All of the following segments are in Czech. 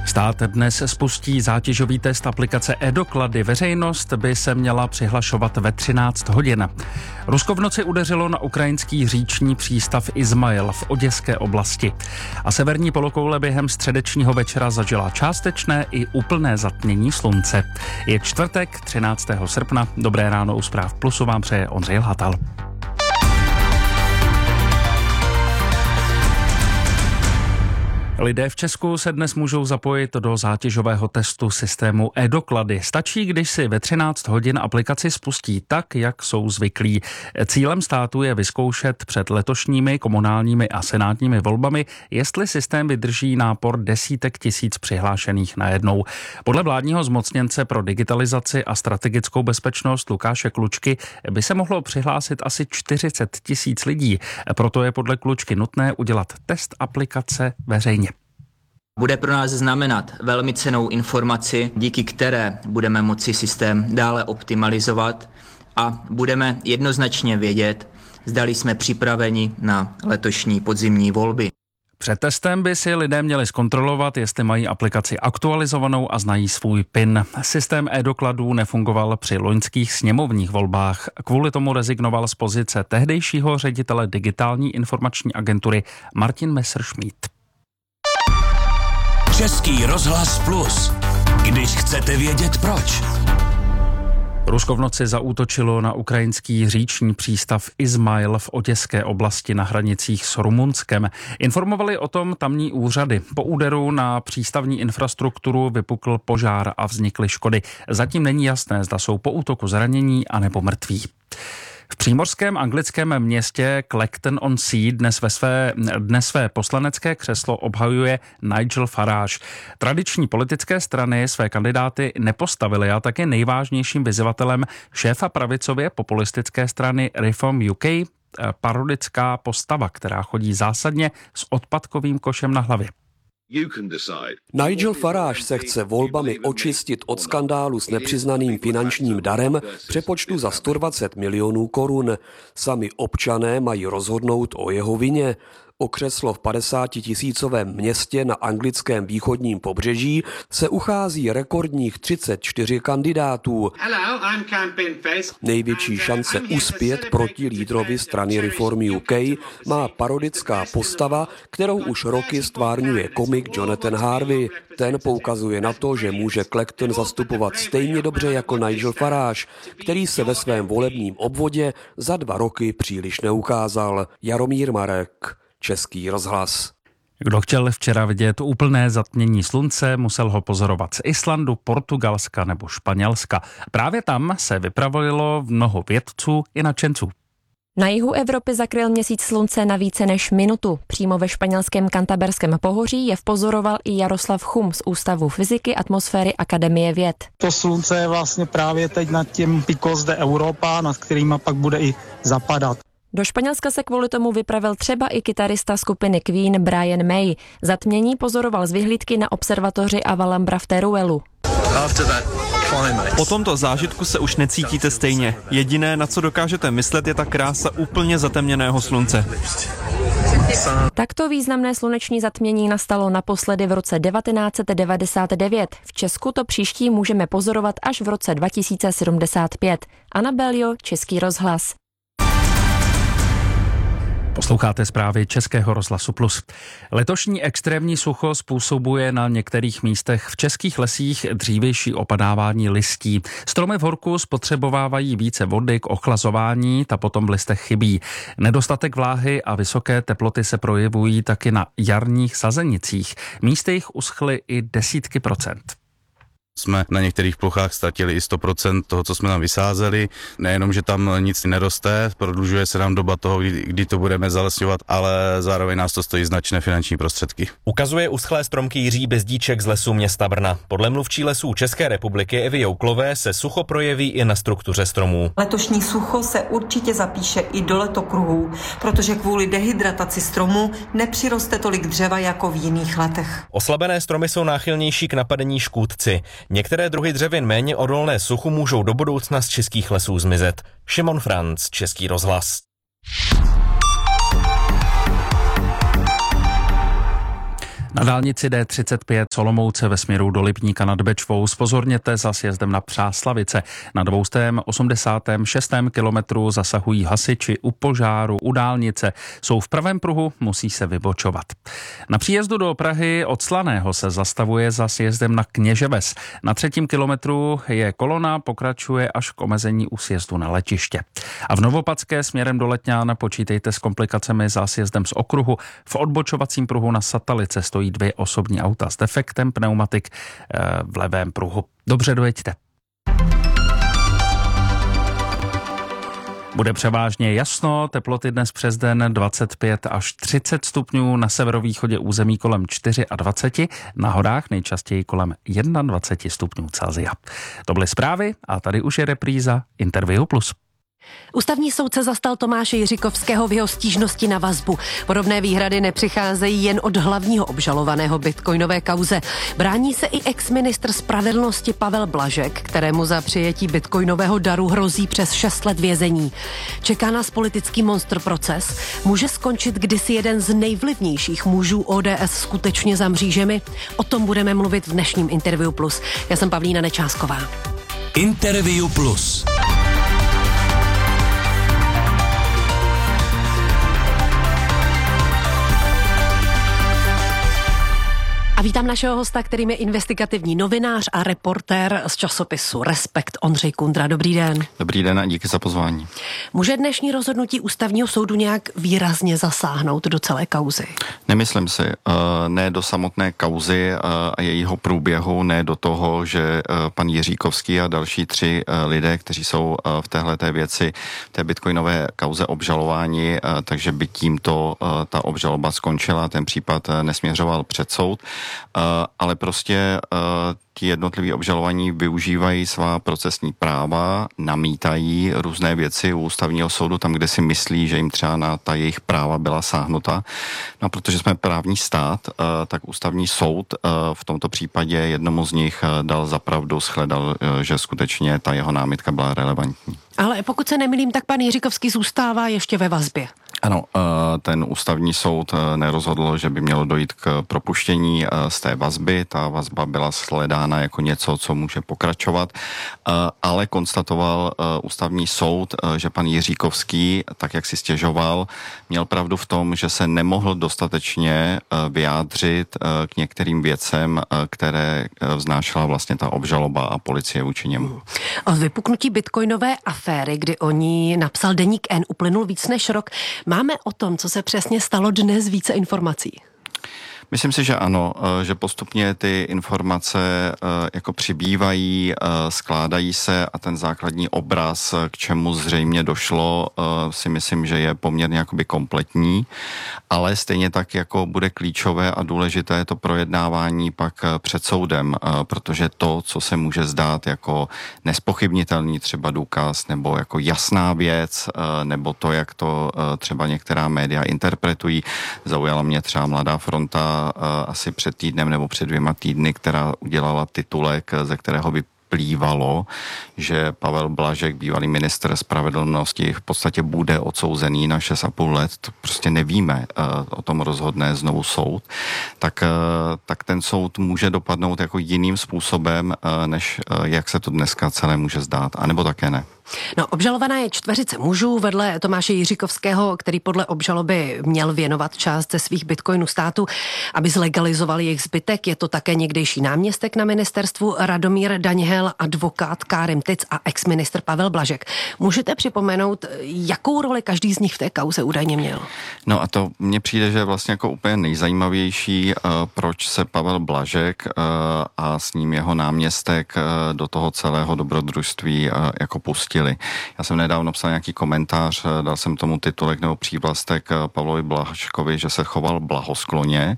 Stát dnes spustí zátěžový test aplikace e-doklady. Veřejnost by se měla přihlašovat ve 13 hodin. Rusko v noci udeřilo na ukrajinský říční přístav Izmail v Oděské oblasti. A severní polokoule během středečního večera zažila částečné i úplné zatmění slunce. Je čtvrtek, 13. srpna. Dobré ráno u Zpráv Plusu vám přeje Ondřej Lhatal. Lidé v Česku se dnes můžou zapojit do zátěžového testu systému e-doklady. Stačí, když si ve 13 hodin aplikaci spustí tak, jak jsou zvyklí. Cílem státu je vyzkoušet před letošními komunálními a senátními volbami, jestli systém vydrží nápor desítek tisíc přihlášených najednou. Podle vládního zmocněnce pro digitalizaci a strategickou bezpečnost Lukáše Klučky by se mohlo přihlásit asi 40 tisíc lidí. Proto je podle Klučky nutné udělat test aplikace veřejně. Bude pro nás znamenat velmi cennou informaci, díky které budeme moci systém dále optimalizovat a budeme jednoznačně vědět, zdali jsme připraveni na letošní podzimní volby. Před testem by si lidé měli zkontrolovat, jestli mají aplikaci aktualizovanou a znají svůj PIN. Systém e-dokladů nefungoval při loňských sněmovních volbách. Kvůli tomu rezignoval z pozice tehdejšího ředitele digitální informační agentury Martin Messerschmidt. Český rozhlas Plus. Když chcete vědět proč. Rusko v noci zaútočilo na ukrajinský říční přístav Izmail v Oděské oblasti na hranicích s Rumunskem. Informovali o tom tamní úřady. Po úderu na přístavní infrastrukturu vypukl požár a vznikly škody. Zatím není jasné, zda jsou po útoku zranění anebo mrtví. V přímořském anglickém městě Clacton-on-Sea dnes své poslanecké křeslo obhajuje Nigel Farage. Tradiční politické strany své kandidáty nepostavily a tak je nejvážnějším vyzývatelem šéfa pravicově populistické strany Reform UK, parodická postava, která chodí zásadně s odpadkovým košem na hlavě. Nigel Farage se chce volbami očistit od skandálu s nepřiznaným finančním darem v přepočtu za 120 milionů korun. Sami občané mají rozhodnout o jeho vině. O křeslo v 50-tisícovém městě na anglickém východním pobřeží se uchází rekordních 34 kandidátů. Největší šance uspět proti lídrovi strany Reform UK má parodická postava, kterou už roky stvárňuje komik Jonathan Harvey. Ten poukazuje na to, že může Clacton zastupovat stejně dobře jako Nigel Farage, který se ve svém volebním obvodě za 2 roky příliš neukázal. Jaromír Marek, Český rozhlas. Kdo chtěl včera vidět úplné zatmění slunce, musel ho pozorovat z Islandu, Portugalska nebo Španělska. Právě tam se vypravilo mnoho vědců i nadšenců. Na jihu Evropy zakryl měsíc slunce na více než minutu. Přímo ve španělském Cantaberském pohoří je vpozoroval i Jaroslav Chum z Ústavu fyziky atmosféry Akademie věd. To slunce je vlastně právě teď nad tím Picos de Europa, nad kterýma pak bude i zapadat. Do Španělska se kvůli tomu vypravil třeba i kytarista skupiny Queen Brian May. Zatmění pozoroval z vyhlídky na observatoři Avalambra v Teruelu. Po tomto zážitku se už necítíte stejně. Jediné, na co dokážete myslet, je ta krása úplně zatemněného slunce. Takto významné sluneční zatmění nastalo naposledy v roce 1999. V Česku to příští můžeme pozorovat až v roce 2075. Anna Beljo, Český rozhlas. Posloucháte zprávy Českého rozhlasu Plus. Letošní extrémní sucho způsobuje na některých místech v českých lesích dřívější opadávání listí. Stromy v horku spotřebovávají více vody k ochlazování, ta potom v listech chybí. Nedostatek vláhy a vysoké teploty se projevují taky na jarních sazenicích. Místy jich uschly i desítky procent. Jsme na některých plochách ztratili i 100% toho, co jsme tam vysázeli. Nejenom, že tam nic neroste, prodlužuje se nám doba toho, kdy to budeme zalesňovat, ale zároveň nás to stojí značné finanční prostředky. Ukazuje uschlé stromky Jiří Bezdíček z Lesů města Brna. Podle mluvčí Lesů České republiky Evy Jouklové se sucho projeví i na struktuře stromů. Letošní sucho se určitě zapíše i do letokruhů, protože kvůli dehydrataci stromů nepřiroste tolik dřeva jako v jiných letech. Oslabené stromy jsou náchylnější k napadení škůdci. Některé druhy dřevin méně odolné suchu můžou do budoucna z českých lesů zmizet. Šimon Franc, Český rozhlas. Na dálnici D35 Olomouce ve směru do Lipníka nad Bečvou zpozorněte za sjezdem na Přáslavice. Na 286. kilometru zasahují hasiči u požáru u dálnice. Jsou v pravém pruhu, musí se vybočovat. Na příjezdu do Prahy od Slaného se zastavuje za sjezdem na Kněževes. Na 3. kilometru je kolona, pokračuje až k omezení u sjezdu na letiště. A v Novopadské směrem do Letňán počítejte s komplikacemi za sjezdem z okruhu. V odbočovacím pruhu na Satalice stojí 2 osobní auta s defektem pneumatik v levém pruhu. Dobře dojeďte. Bude převážně jasno, teploty dnes přes den 25 až 30 stupňů, na severovýchodě území kolem 24, na horách nejčastěji kolem 21 stupňů Celsia. To byly zprávy a tady už je repríza Interview Plus. Ústavní soudce zastal Tomáše Jiříkovského v jeho stížnosti na vazbu. Podobné výhrady nepřicházejí jen od hlavního obžalovaného bitcoinové kauze. Brání se i ex-ministr spravedlnosti Pavel Blažek, kterému za přijetí bitcoinového daru hrozí přes 6 let vězení. Čeká nás politický monster proces. Může skončit kdysi jeden z nejvlivnějších mužů ODS skutečně za mřížemi? O tom budeme mluvit v dnešním Interview Plus. Já jsem Pavlína Nečásková. Interview Plus. A vítám našeho hosta, kterým je investigativní novinář a reportér z časopisu Respekt Ondřej Kundra. Dobrý den. Dobrý den a díky za pozvání. Může dnešní rozhodnutí ústavního soudu nějak výrazně zasáhnout do celé kauzy? Nemyslím si. Ne do samotné kauzy a jejího průběhu, ne do toho, že pan Jiříkovský a další 3 lidé, kteří jsou v téhleté věci, té bitcoinové kauze obžalováni, takže by tímto ta obžaloba skončila, ten případ nesměřoval před soud. Ale prostě ti jednotliví obžalovaní využívají svá procesní práva, namítají různé věci u ústavního soudu, tam, kde si myslí, že jim třeba na ta jejich práva byla sáhnuta. No, protože jsme právní stát, tak ústavní soud v tomto případě jednomu z nich dal za pravdu, shledal, že skutečně ta jeho námitka byla relevantní. Ale pokud se nemýlím, tak pan Jiříkovský zůstává ještě ve vazbě. Ano, ten ústavní soud nerozhodl, že by mělo dojít k propuštění z té vazby. Ta vazba byla shledána jako něco, co může pokračovat, ale konstatoval ústavní soud, že pan Jiříkovský, tak jak si stěžoval, měl pravdu v tom, že se nemohl dostatečně vyjádřit k některým věcem, které vznášela vlastně ta obžaloba a policie vůči němu. Od vypuknutí bitcoinové aféry, kdy o ní napsal deník N, uplynul víc než rok. Máme o tom, co se přesně stalo dnes, více informací? Myslím si, že ano, že postupně ty informace jako přibývají, skládají se a ten základní obraz, k čemu zřejmě došlo, si myslím, že je poměrně jakoby kompletní, ale stejně tak jako bude klíčové a důležité to projednávání pak před soudem, protože to, co se může zdát jako nespochybnitelný třeba důkaz nebo jako jasná věc, nebo to, jak to třeba některá média interpretují, zaujala mě třeba Mladá fronta asi před týdnem nebo před 2 týdny, která udělala titulek, ze kterého vyplývalo, že Pavel Blažek, bývalý ministr spravedlnosti, v podstatě bude odsouzený na 6,5 let. To prostě nevíme, o tom rozhodne znovu soud. Tak ten soud může dopadnout jako jiným způsobem, než jak se to dneska celé může zdát, anebo také ne. No, obžalovaná je 4 mužů vedle Tomáše Jiříkovského, který podle obžaloby měl věnovat část ze svých bitcoinů státu, aby zlegalizoval jejich zbytek. Je to také někdejší náměstek na ministerstvu Radomír Daněhel, advokát Kárim Tic a ex-ministr Pavel Blažek. Můžete připomenout, jakou roli každý z nich v té kauze údajně měl? No a to mně přijde, že je vlastně jako úplně nejzajímavější, proč se Pavel Blažek a s ním jeho náměstek do toho celého dobrodružství jako pustili. Já jsem nedávno psal nějaký komentář, dal jsem tomu titulek nebo přívlastek Pavlovi Blažkovi, že se choval blahoskloně,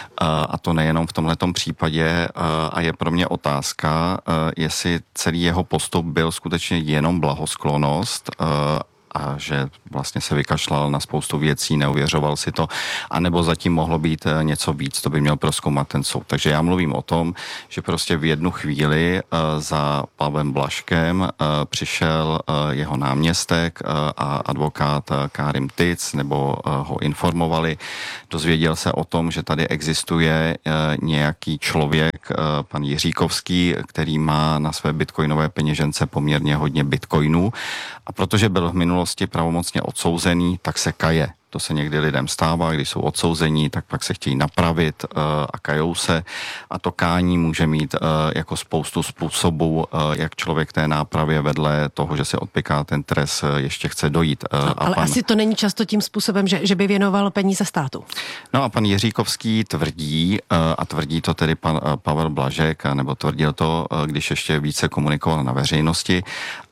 a to nejenom v tomhletom případě, a je pro mě otázka, jestli celý jeho postup byl skutečně jenom blahosklonost, a že vlastně se vykašlal na spoustu věcí, neuvěřoval si to, anebo zatím mohlo být něco víc, to by měl prozkoumat ten soud. Takže já mluvím o tom, že prostě v jednu chvíli za Pavlem Blažkem přišel jeho náměstek a advokát Kárim Tic, nebo ho informovali, dozvěděl se o tom, že tady existuje nějaký člověk, pan Jiříkovský, který má na své bitcoinové peněžence poměrně hodně bitcoinů a protože byl v minulosti pravomocně odsouzený, tak se kaje. To se někdy lidem stává, když jsou odsouzení, tak pak se chtějí napravit a kajou se. A to kání může mít jako spoustu způsobů, jak člověk té nápravě vedle toho, že se odpiká ten trest, ještě chce dojít. Ale asi to není často tím způsobem, že by věnoval peníze státu. No a pan Jiříkovský tvrdí, a tvrdí to tedy pan Pavel Blažek, nebo tvrdil to, když ještě více komunikoval na veřejnosti,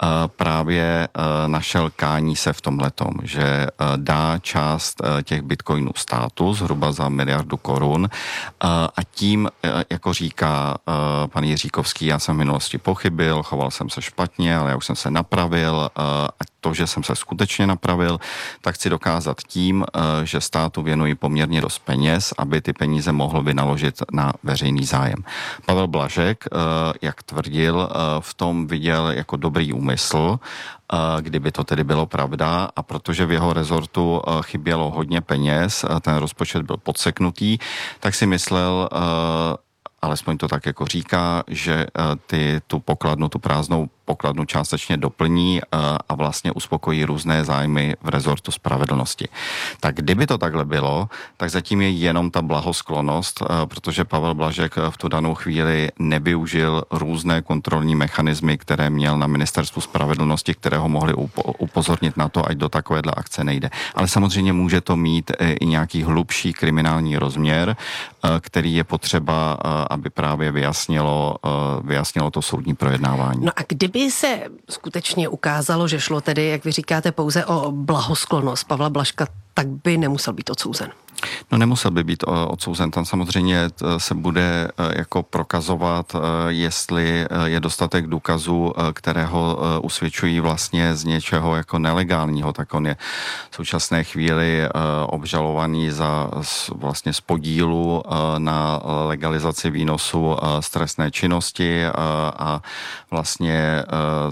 právě našel kání se v tomhletom, že dá část těch bitcoinů státu, zhruba za 1 miliardu korun a tím, jako říká pan Jiříkovský, já jsem v minulosti pochybil, choval jsem se špatně, ale já už jsem se napravil a to, že jsem se skutečně napravil, tak chci dokázat tím, že státu věnují poměrně dost peněz, aby ty peníze mohl vynaložit na veřejný zájem. Pavel Blažek, jak tvrdil, v tom viděl jako dobrý úmysl, kdyby to tedy bylo pravda, a protože v jeho rezortu chybělo hodně peněz, ten rozpočet byl podseknutý, tak si myslel, alespoň to tak jako říká, že tu prázdnou pokladnu částečně doplní a vlastně uspokojí různé zájmy v rezortu spravedlnosti. Tak kdyby to takhle bylo, tak zatím je jenom ta blahosklonost, protože Pavel Blažek v tu danou chvíli nevyužil různé kontrolní mechanismy, které měl na ministerstvu spravedlnosti, které ho mohli upozornit na to, ať do takovéhle akce nejde. Ale samozřejmě může to mít i nějaký hlubší kriminální rozměr, který je potřeba, aby právě vyjasnilo to soudní projednávání. No a kdyby se skutečně ukázalo, že šlo tedy, jak vy říkáte, pouze o blahosklonost Pavla Blažka, tak by nemusel být odsouzen. No nemusel by být odsouzen, tam samozřejmě se bude jako prokazovat, jestli je dostatek důkazů, které ho usvědčují vlastně z něčeho jako nelegálního, tak on je v současné chvíli obžalovaný vlastně z podílu na legalizaci výnosu z trestné činnosti a vlastně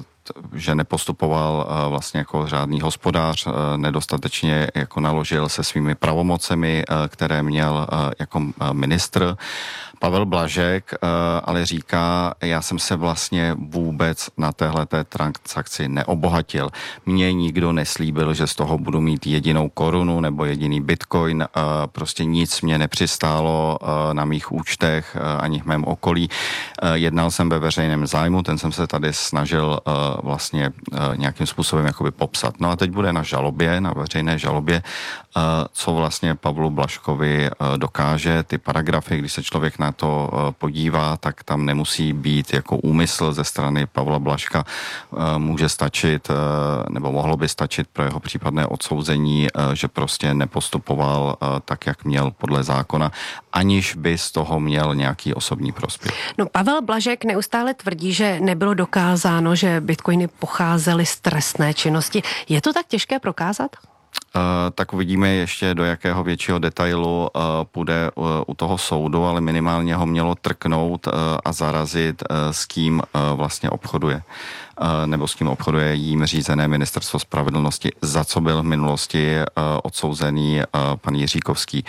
že nepostupoval vlastně jako řádný hospodář, nedostatečně jako naložil se svými pravomocemi, které měl jako ministr. Pavel Blažek ale říká, já jsem se vlastně vůbec na téhleté transakci neobohatil. Mně nikdo neslíbil, že z toho budu mít jedinou korunu nebo jediný bitcoin, prostě nic mě nepřistálo na mých účtech ani v mém okolí. Jednal jsem ve veřejném zájmu, ten jsem se tady snažil vlastně nějakým způsobem jakoby popsat. No a teď bude na žalobě, na veřejné žalobě, co vlastně Pavlu Blažkovi dokáže. Ty paragrafy, když se člověk na to podívá, tak tam nemusí být jako úmysl ze strany Pavla Blažka. Může stačit, nebo mohlo by stačit pro jeho případné odsouzení, že prostě nepostupoval tak, jak měl podle zákona, aniž by z toho měl nějaký osobní prospěch. No, Pavel Blažek neustále tvrdí, že nebylo dokázáno, že bitcoiny pocházely z trestné činnosti. Je to tak těžké prokázat? Tak uvidíme ještě, do jakého většího detailu půjde u toho soudu, ale minimálně ho mělo trknout a zarazit, s kým vlastně obchoduje. Nebo s kým obchoduje jím řízené ministerstvo spravedlnosti, za co byl v minulosti odsouzený pan Jiříkovský.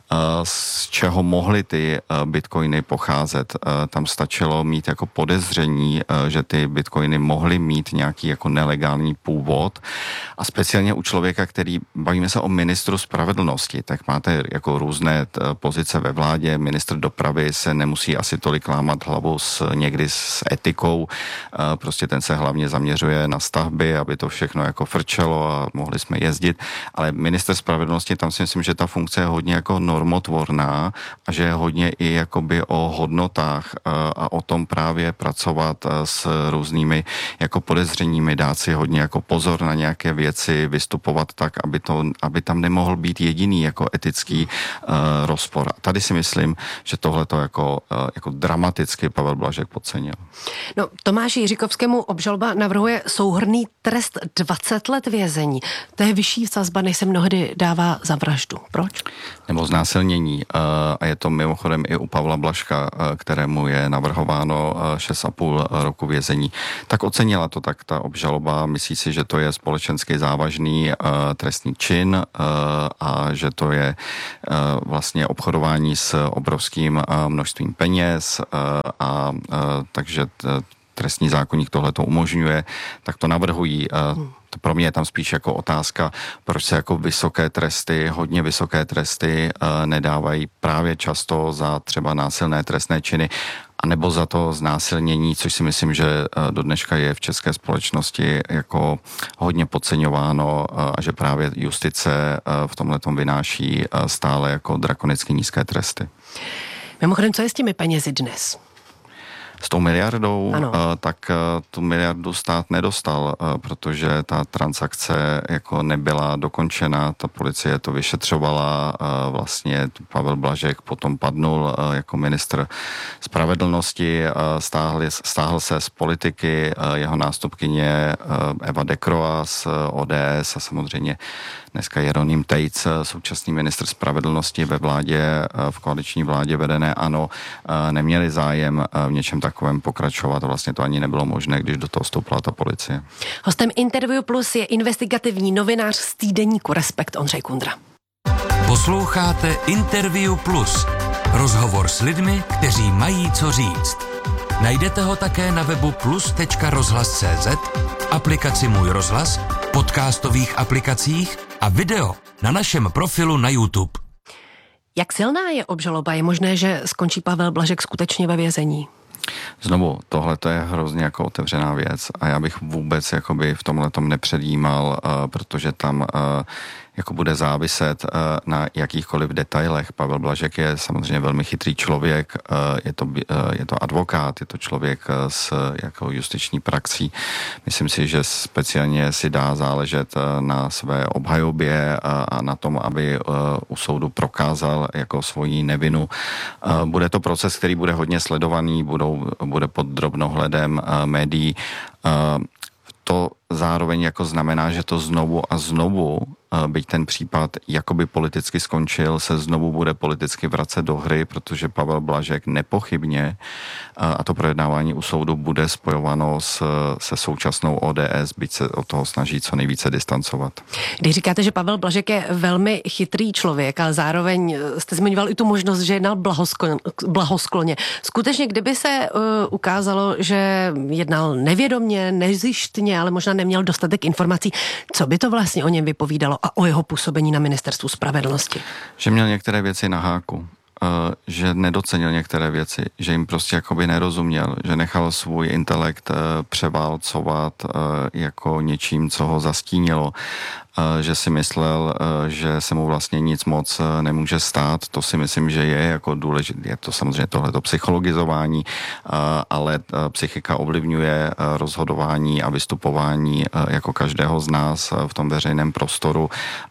Z čeho mohly ty bitcoiny pocházet? Tam stačilo mít jako podezření, že ty bitcoiny mohly mít nějaký jako nelegální původ a speciálně u člověka, který, bavíme se o ministru spravedlnosti, tak máte jako různé pozice ve vládě, ministr dopravy se nemusí asi tolik lámat hlavu někdy s etikou, prostě ten se hlavně zaměřuje na stavby, aby to všechno jako frčelo a mohli jsme jezdit, ale minister spravedlnosti, tam si myslím, že ta funkce je hodně jako normotvorná a že je hodně i jakoby o hodnotách a o tom právě pracovat s různými jako podezřeními, dát si hodně jako pozor na nějaké věci, vystupovat tak, aby tam nemohl být jediný jako etický rozpor. A tady si myslím, že tohle to jako dramaticky Pavel Blažek podcenil. No, Tomáši Jiříkovskému obžalovanému obžaloba navrhuje souhrnný trest 20 let vězení. To je vyšší sazba, než se mnohdy dává za vraždu. Proč? Nebo znásilnění. A je to mimochodem i u Pavla Blažka, kterému je navrhováno 6,5 roku vězení. Tak ocenila to tak ta obžaloba. Myslí si, že to je společensky závažný trestný čin a že to je vlastně obchodování s obrovským množstvím peněz a takže trestní zákoník tohle to umožňuje, tak to navrhují. To pro mě je tam spíš jako otázka, proč se jako vysoké tresty, hodně vysoké tresty nedávají právě často za třeba násilné trestné činy, anebo za to znásilnění, což si myslím, že do dneška je v české společnosti jako hodně podceňováno a že právě justice v tomhletom vynáší stále jako drakonicky nízké tresty. Mimochodem, co je s těmi penězi dnes? S tou miliardou, tak tu miliardu stát nedostal, protože ta transakce jako nebyla dokončena, ta policie to vyšetřovala, vlastně Pavel Blažek potom padnul jako ministr spravedlnosti, stáhl se z politiky, jeho nástupkyně Eva Dekroa z ODS a samozřejmě dneska Jeroným Tejc, současný ministr spravedlnosti ve vládě, v koaliční vládě vedené ANO, neměli zájem v něčem takovém pokračovat. Vlastně to ani nebylo možné, když do toho vstoupila ta policie. Hostem Interview Plus je investigativní novinář z týdeníku Respekt Ondřej Kundra. Posloucháte Interview Plus. Rozhovor s lidmi, kteří mají co říct. Najdete ho také na webu plus.rozhlas.cz, aplikaci Můj rozhlas, podcastových aplikacích a video na našem profilu na YouTube. Jak silná je obžaloba? Je možné, že skončí Pavel Blažek skutečně ve vězení? Znovu, tohle to je hrozně jako otevřená věc a já bych vůbec jakoby v tomhletom nepředjímal, protože tam jako bude záviset na jakýchkoliv detailech. Pavel Blažek je samozřejmě velmi chytrý člověk, je to advokát, je to člověk s jako justiční praxí. Myslím si, že speciálně si dá záležet na své obhajobě a na tom, aby u soudu prokázal jako svoji nevinu. Bude to proces, který bude hodně sledovaný, bude pod drobnohledem médií. To zároveň jako znamená, že to znovu a znovu, byť ten případ jakoby politicky skončil, se znovu bude politicky vracet do hry, protože Pavel Blažek nepochybně, a to projednávání u soudu bude spojováno se současnou ODS, byť se od toho snaží co nejvíce distancovat. Když říkáte, že Pavel Blažek je velmi chytrý člověk, ale zároveň jste zmiňoval i tu možnost, že jednal blahoskloně. Skutečně, kdyby se ukázalo, že jednal nevědomně, nezištně, ale možná neměl dostatek informací, co by to vlastně o něm vypovídalo a o jeho působení na ministerstvu spravedlnosti? Že měl některé věci na háku, že nedocenil některé věci, že jim prostě jakoby nerozuměl, že nechal svůj intelekt převálcovat jako něčím, co ho zastínilo, že si myslel, že se mu vlastně nic moc nemůže stát. To si myslím, že je jako důležité. Je to samozřejmě tohleto psychologizování, ale psychika ovlivňuje rozhodování a vystupování jako každého z nás v tom veřejném prostoru.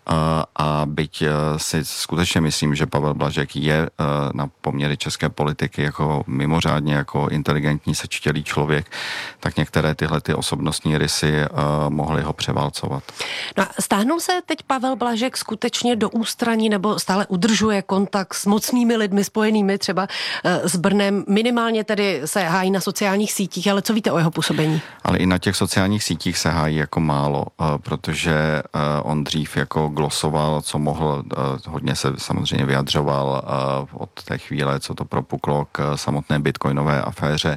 A byť si skutečně myslím, že Pavel Blažek je na poměry české politiky jako mimořádně jako inteligentní, sečtělý člověk, tak některé tyhle ty osobnostní rysy mohly ho převálcovat. No a stáhnul se teď Pavel Blažek skutečně do ústraní nebo stále udržuje kontakt s mocnými lidmi spojenými třeba s Brnem? Minimálně tedy se hájí na sociálních sítích, ale co víte o jeho působení? Ale i na těch sociálních sítích se hájí jako málo, protože on dřív jako glosoval, co mohl, hodně se samozřejmě vyjadřoval od té chvíle, co to propuklo k samotné bitcoinové aféře,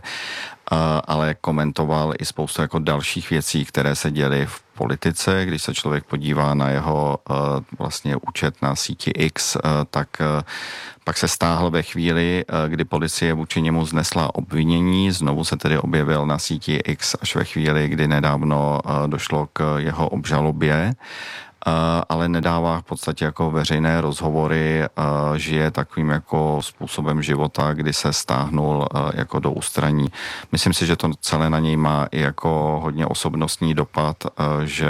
ale komentoval i spoustu jako dalších věcí, které se děly v politice. Když se člověk podívá na jeho vlastně účet na síti X, tak pak se stáhl ve chvíli, kdy policie vůči němu znesla obvinění. Znovu se tedy objevil na síti X až ve chvíli, kdy nedávno došlo k jeho obžalobě, ale nedává v podstatě jako veřejné rozhovory, žije takovým jako způsobem života, kdy se stáhnul jako do ústraní. Myslím si, že to celé na něj má i jako hodně osobnostní dopad, že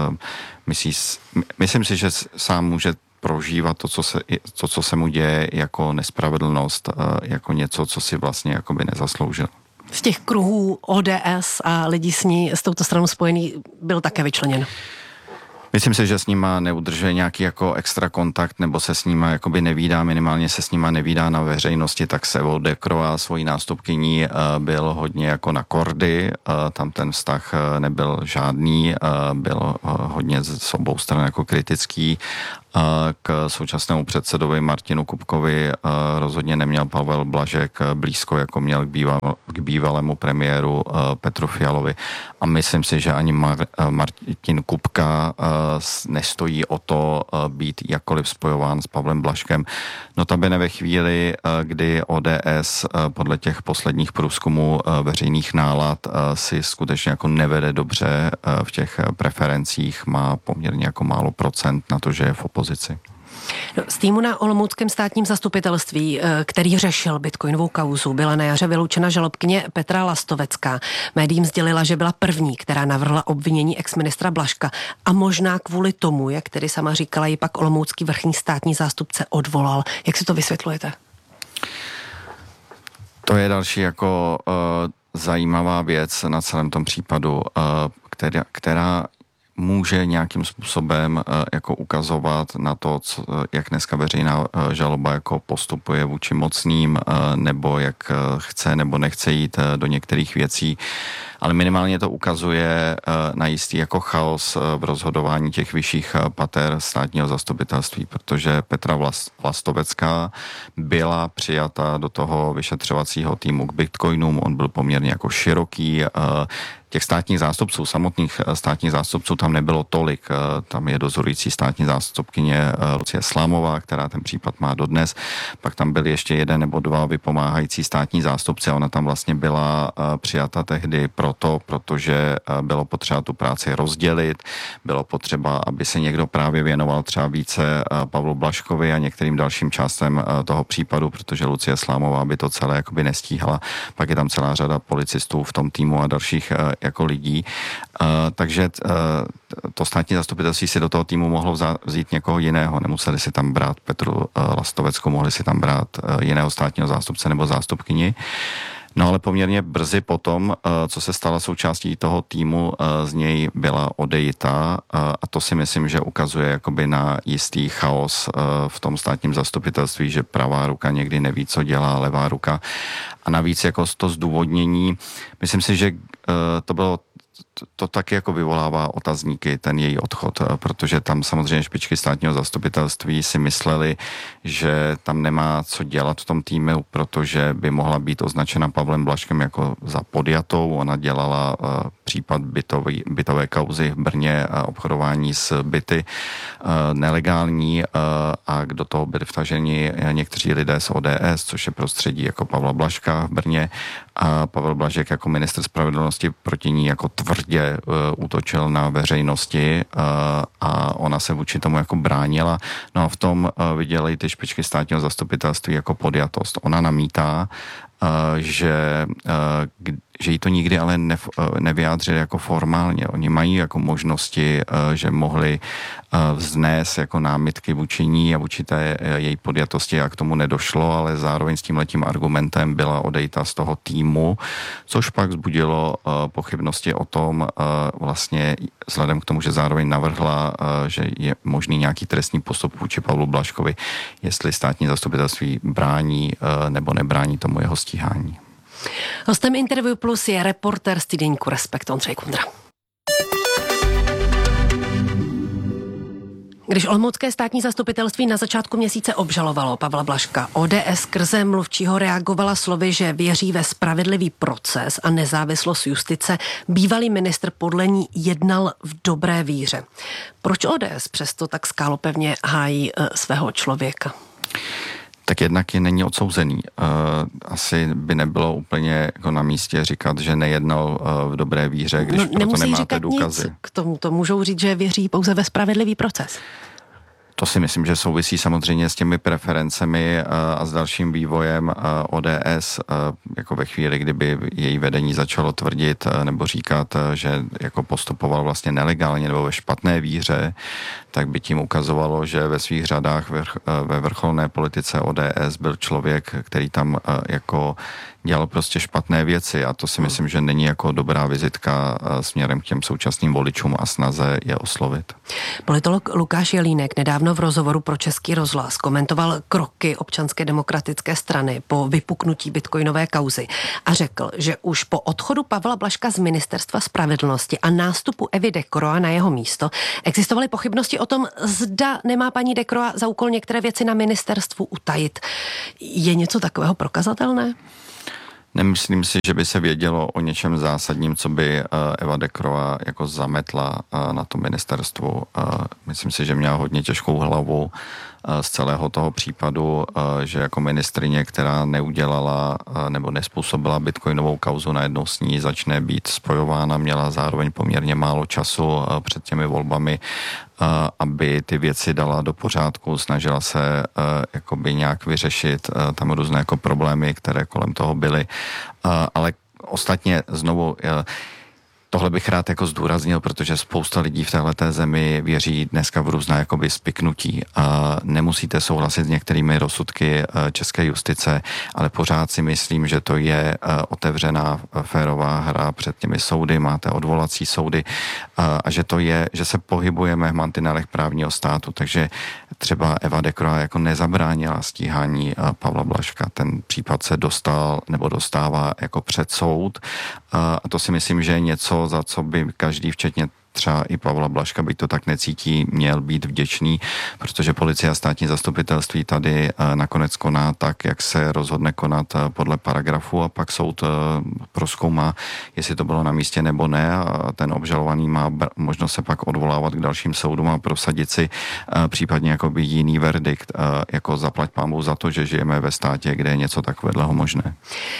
myslím si, že sám může prožívat to, co se mu děje jako nespravedlnost, jako něco, co si vlastně jakoby nezasloužil. z těch kruhů ODS a lidí s ní, s touto stranou spojený, byl také vyčleněn? Myslím si, že s nima neudržuje nějaký jako extra kontakt, nebo se s nima jakoby nevídá, minimálně se s nima nevídá na veřejnosti, tak Sevo Dekrová, svojí nástupkyní, byl hodně jako na kordy, tam ten vztah nebyl žádný, byl hodně z obou stran jako kritický. K současnému předsedovi Martinu Kupkovi rozhodně neměl Pavel Blažek blízko, jako měl k bývalému premiéru Petru Fialovi. A myslím si, že ani Martin Kupka nestojí o to být jakkoliv spojován s Pavlem Blažkem. Notabene ve chvíli, kdy ODS podle těch posledních průzkumů veřejných nálad si skutečně jako nevede dobře v těch preferencích, má poměrně jako málo procent na to, že je v opozici. No, z týmu na olomouckém státním zastupitelství, který řešil bitcoinovou kauzu, byla na jaře vyloučena žalobkyně Petra Lastovecká. Médiím sdělila, že byla první, která navrhla obvinění exministra Blažka a možná kvůli tomu, jak tedy sama říkala, ji pak olomoucký vrchní státní zástupce odvolal. Jak si to vysvětlujete? To je další jako zajímavá věc na celém tom případu, která může nějakým způsobem jako ukazovat na to, jak dneska veřejná žaloba jako postupuje vůči mocným, nebo jak chce nebo nechce jít do některých věcí. Ale minimálně to ukazuje na jistý jako chaos v rozhodování těch vyšších pater státního zastupitelství, protože Petra Vlastovecká byla přijata do toho vyšetřovacího týmu k bitcoinům, on byl poměrně jako široký, těch státních zástupců, samotných státních zástupců tam nebylo tolik. Tam je dozorující státní zástupkyně Lucie Slámová, která ten případ má dodnes. Pak tam byly ještě jeden nebo dva vypomáhající státní zástupci a ona tam vlastně byla přijata tehdy protože bylo potřeba tu práci rozdělit, bylo potřeba, aby se někdo právě věnoval třeba více Pavlu Blažkovi a některým dalším částem toho případu, protože Lucie Slámová by to celé jakoby nestíhala. Pak je tam celá řada policistů v tom týmu a dalších jako lidí. Takže to státní zastupitelství si do toho týmu mohlo vzít někoho jiného. Nemuseli si tam brát Petru Lastoveckou, mohli si tam brát jiného státního zástupce nebo zástupkyni. No ale poměrně brzy potom, co se stala součástí toho týmu, z něj byla odejita a to si myslím, že ukazuje jakoby na jistý chaos v tom státním zastupitelství, že pravá ruka někdy neví, co dělá levá ruka. A navíc jako to zdůvodnění, myslím si, že to bylo to taky jako vyvolává otazníky, ten její odchod, protože tam samozřejmě špičky státního zastupitelství si mysleli, že tam nemá co dělat v tom týmu, protože by mohla být označena Pavlem Blažkem jako za podjatou. Ona dělala případ bytové kauzy v Brně a obchodování s byty nelegální a do toho byli vtaženi někteří lidé z ODS, což je prostředí jako Pavla Blažka v Brně, a Pavel Blažek jako ministr spravedlnosti proti ní jako tvrdě útočil na veřejnosti a ona se vůči tomu jako bránila. No a v tom viděli ty špičky státního zastupitelství jako podjatost. Ona namítá, že jí to nikdy ale nevyjádřili jako formálně. Oni mají jako možnosti, že mohli vznést jako námitky vůči ní a vůči té její podjatosti a k tomu nedošlo, ale zároveň s tímhletím argumentem byla odejita z toho týmu, což pak vzbudilo pochybnosti o tom vlastně vzhledem k tomu, že zároveň navrhla, že je možný nějaký trestní postup vůči Pavlu Blažkovi, jestli státní zastupitelství brání nebo nebrání tomu jeho stíhání. Hostem Interview Plus je reportér z týdeníku Respekt Ondřej Kundra. Když olomoucké státní zastupitelství na začátku měsíce obžalovalo Pavla Blažka, ODS skrze mluvčího reagovala slovy, že věří ve spravedlivý proces a nezávislost justice. Bývalý ministr podle ní jednal v dobré víře. Proč ODS přesto tak skálopevně hájí svého člověka? Tak jednak je není odsouzený. Asi by nebylo úplně jako na místě říkat, že nejednal v dobré víře, když proto nemáte důkazy. Nic k tomu. To můžou říct, že věří pouze ve spravedlivý proces. To si myslím, že souvisí samozřejmě s těmi preferencemi a s dalším vývojem ODS, jako ve chvíli, kdyby její vedení začalo tvrdit nebo říkat, že jako postupoval vlastně nelegálně nebo ve špatné víře, tak by tím ukazovalo, že ve svých řadách ve vrcholné politice ODS byl člověk, který tam jako dělal prostě špatné věci a to si myslím, že není jako dobrá vizitka směrem k těm současným voličům a snaze je oslovit. Politolog Lukáš Jelínek nedávno v rozhovoru pro Český rozhlas komentoval kroky Občanské demokratické strany po vypuknutí bitcoinové kauzy a řekl, že už po odchodu Pavla Blažka z Ministerstva spravedlnosti a nástupu Evy Decroix na jeho místo existovaly pochybnosti o tom, zda nemá paní Decroix za úkol některé věci na ministerstvu utajit. Je něco takového prokazatelné? Nemyslím si, že by se vědělo o něčem zásadním, co by Eva Decroix jako zametla na tom ministerstvu. Myslím si, že měla hodně těžkou hlavu z celého toho případu, že jako ministryně, která neudělala nebo nespůsobila bitcoinovou kauzu, najednou s ní začne být spojována, měla zároveň poměrně málo času před těmi volbami, aby ty věci dala do pořádku, snažila se jakoby nějak vyřešit tam různé jako problémy, které kolem toho byly, ale ostatně znovu tohle bych rád jako zdůraznil, protože spousta lidí v téhleté zemi věří dneska v různá jakoby spiknutí. Nemusíte souhlasit s některými rozsudky české justice, ale pořád si myslím, že to je otevřená férová hra před těmi soudy, máte odvolací soudy a že to je, že se pohybujeme v mantinelech právního státu, takže třeba Eva Decroix jako nezabránila stíhání Pavla Blažka. Ten případ se dostal nebo dostává jako před soud a to si myslím, že je něco, za co by každý, včetně třeba i Pavla Blažka, byť to tak necítí, měl být vděčný, protože policie a státní zastupitelství tady nakonec koná tak, jak se rozhodne konat podle paragrafu a pak soud prozkoumá, jestli to bylo na místě nebo ne a ten obžalovaný má možnost se pak odvolávat k dalším soudům a prosadit si případně jakoby jiný verdikt, jako zaplať pánbůh za to, že žijeme ve státě, kde je něco takového možné.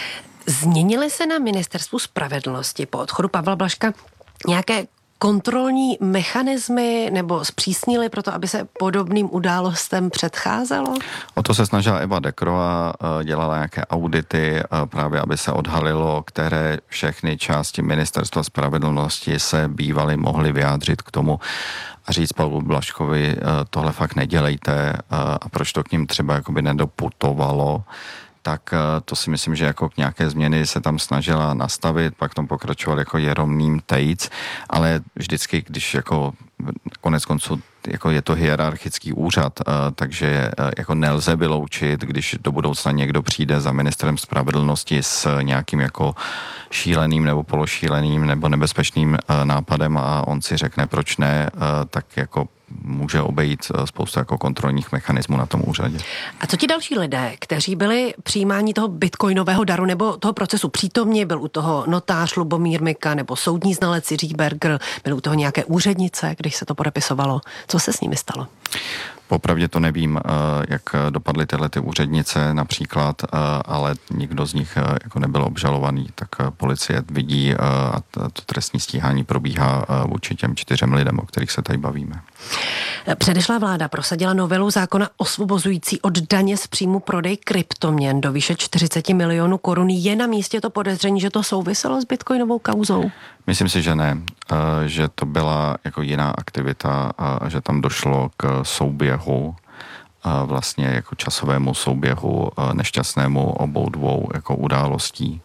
Změnily se na Ministerstvu spravedlnosti po odchodu Pavla Blažka nějaké kontrolní mechanismy nebo zpřísnili proto, aby se podobným událostem předcházelo? O to se snažila Eva Decroix, dělala nějaké audity právě, aby se odhalilo, které všechny části Ministerstva spravedlnosti se bývaly mohly vyjádřit k tomu a říct Pavlu Blažkovi, tohle fakt nedělejte a proč to k ním třeba jakoby nedoputovalo. Tak to si myslím, že jako k nějaké změny se tam snažila nastavit, pak tom pokračoval jako Jeroným Tejc, ale vždycky, když jako konec konců jako je to hierarchický úřad, takže jako nelze vyloučit, když do budoucna někdo přijde za ministrem spravedlnosti s nějakým jako šíleným nebo pološíleným nebo nebezpečným nápadem a on si řekne, proč ne, tak jako může obejít spoustu jako kontrolních mechanismů na tom úřadě. A co ti další lidé, kteří byli přijímáni toho bitcoinového daru nebo toho procesu přítomně, byl u toho notář Lubomír Mika nebo soudní znalec Jiří Berger, byl u toho nějaké úřednice, když se to podepisovalo. Co se s nimi stalo? Popravdě to nevím, jak dopadly tyhle ty úřednice například, ale nikdo z nich jako nebyl obžalovaný, tak policie vidí a to trestní stíhání probíhá vůči těm 4 lidem, o kterých se tady bavíme. Předešlá vláda prosadila novelu zákona osvobozující od daně z příjmu prodej kryptoměn do výše 40 milionů korun. Je na místě to podezření, že to souviselo s bitcoinovou kauzou? Myslím si, že ne, že to byla jako jiná aktivita a že tam došlo k souběhu, vlastně jako časovému souběhu nešťastnému obou dvou jako událostí.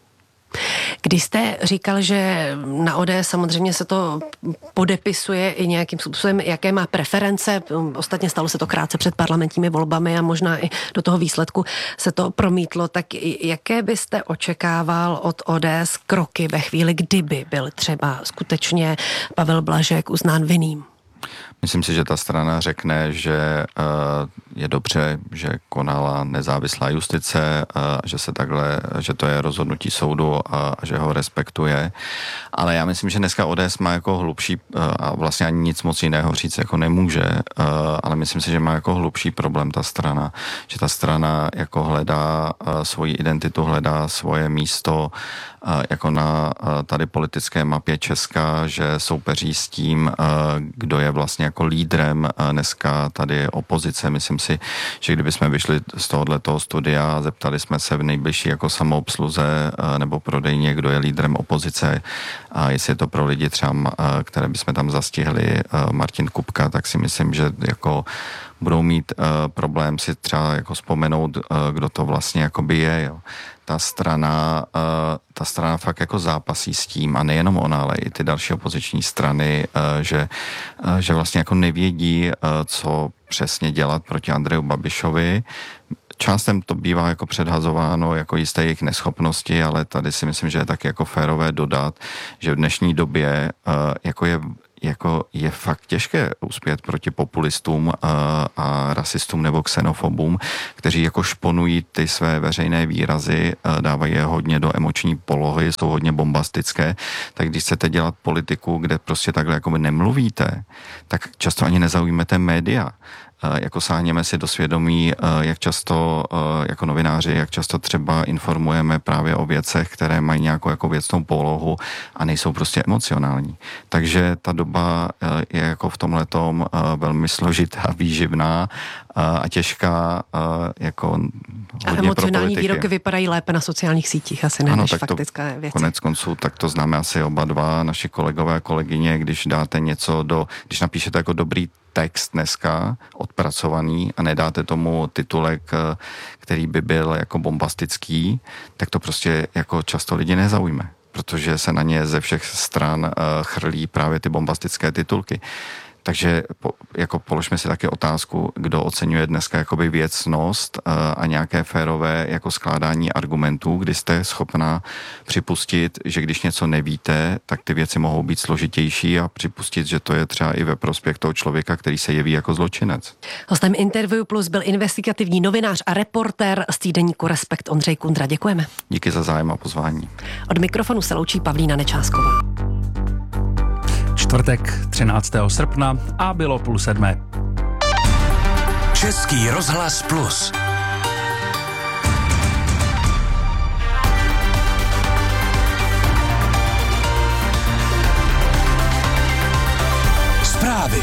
Když jste říkal, že na ODS samozřejmě se to podepisuje i nějakým způsobem, jaké má preference, ostatně stalo se to krátce před parlamentními volbami a možná i do toho výsledku se to promítlo, tak jaké byste očekával od ODS kroky ve chvíli, kdyby byl třeba skutečně Pavel Blažek uznán vinným? Myslím si, že ta strana řekne, že je dobře, že konala nezávislá justice, že se takhle, že to je rozhodnutí soudu a že ho respektuje. Ale já myslím, že dneska ODS má jako hlubší a vlastně ani nic moc jiného říct jako nemůže, ale myslím si, že má jako hlubší problém ta strana, že ta strana jako hledá svoji identitu, hledá svoje místo jako na tady politické mapě Česka, že soupeří s tím, kdo je vlastně jako lídrem dneska tady opozice. Myslím si, že kdybychom vyšli z tohoto studia a zeptali jsme se v nejbližší jako samoobsluze nebo prodejně, kdo je lídrem opozice a jestli je to pro lidi třeba, které bychom tam zastihli, Martin Kupka, tak si myslím, že jako budou mít problém si třeba jako vzpomenout, kdo to vlastně jakoby je, jo. Ta strana fakt jako zápasí s tím, a nejenom ona, ale i ty další opoziční strany, že vlastně jako nevědí, co přesně dělat proti Andreju Babišovi. Částem to bývá jako předhazováno jako jisté jejich neschopnosti, ale tady si myslím, že je taky jako férové dodat, že v dnešní době je fakt těžké uspět proti populistům a rasistům nebo xenofobům, kteří jako šponují ty své veřejné výrazy, dávají je hodně do emoční polohy, jsou hodně bombastické, tak když chcete dělat politiku, kde prostě takhle jako nemluvíte, tak často ani nezaujmete média. Jako sáhněme si do svědomí, jak často jako novináři, jak často třeba informujeme právě o věcech, které mají nějakou jako věcnou polohu a nejsou prostě emocionální. Takže ta doba je jako v tomhletom velmi složitá, výživná a těžká jako hodně a emocionální výroky vypadají lépe na sociálních sítích asi ne, než faktické věci. Konec konců, tak to známe asi oba dva, naši kolegové a kolegyně, když dáte něco když napíšete jako dobrý text dneska, odpracovaný a nedáte tomu titulek, který by byl jako bombastický, tak to prostě jako často lidi nezaujme, protože se na ně ze všech stran chrlí právě ty bombastické titulky. Takže jako položme si také otázku, kdo oceňuje dneska jakoby věcnost a nějaké férové jako skládání argumentů, kdy jste schopná připustit, že když něco nevíte, tak ty věci mohou být složitější a připustit, že to je třeba i ve prospěch toho člověka, který se jeví jako zločinec. Hostem Interview Plus byl investigativní novinář a reportér z týdeníku Respekt Ondřej Kundra. Děkujeme. Díky za zájem a pozvání. Od mikrofonu se loučí Pavlína Nečásková. Čtvrtek 13. srpna a bylo 6:30. Český rozhlas Plus. Zprávy.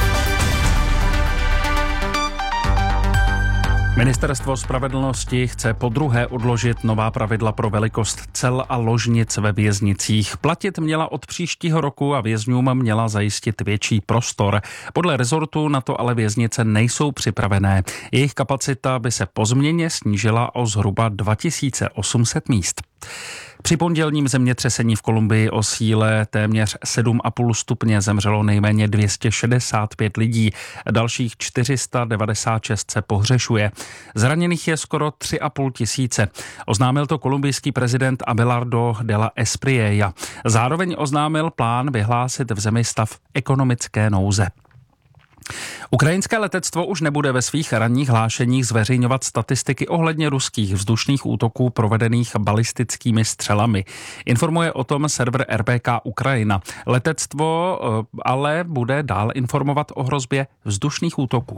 Ministerstvo spravedlnosti chce podruhé odložit nová pravidla pro velikost cel a ložnic ve věznicích. Platit měla od příštího roku a vězňům měla zajistit větší prostor. Podle rezortu na to ale věznice nejsou připravené. Jejich kapacita by se po změně snížila o zhruba 2800 míst. Při pondělním zemětřesení v Kolumbii o síle téměř 7,5 stupně zemřelo nejméně 265 lidí, dalších 496 se pohřešuje. Zraněných je skoro 3,5 tisíce. Oznámil to kolumbijský prezident Abelardo de la Espriella. Zároveň oznámil plán vyhlásit v zemi stav ekonomické nouze. Ukrajinské letectvo už nebude ve svých ranních hlášeních zveřejňovat statistiky ohledně ruských vzdušných útoků provedených balistickými střelami. Informuje o tom server RBK Ukrajina. Letectvo ale bude dál informovat o hrozbě vzdušných útoků.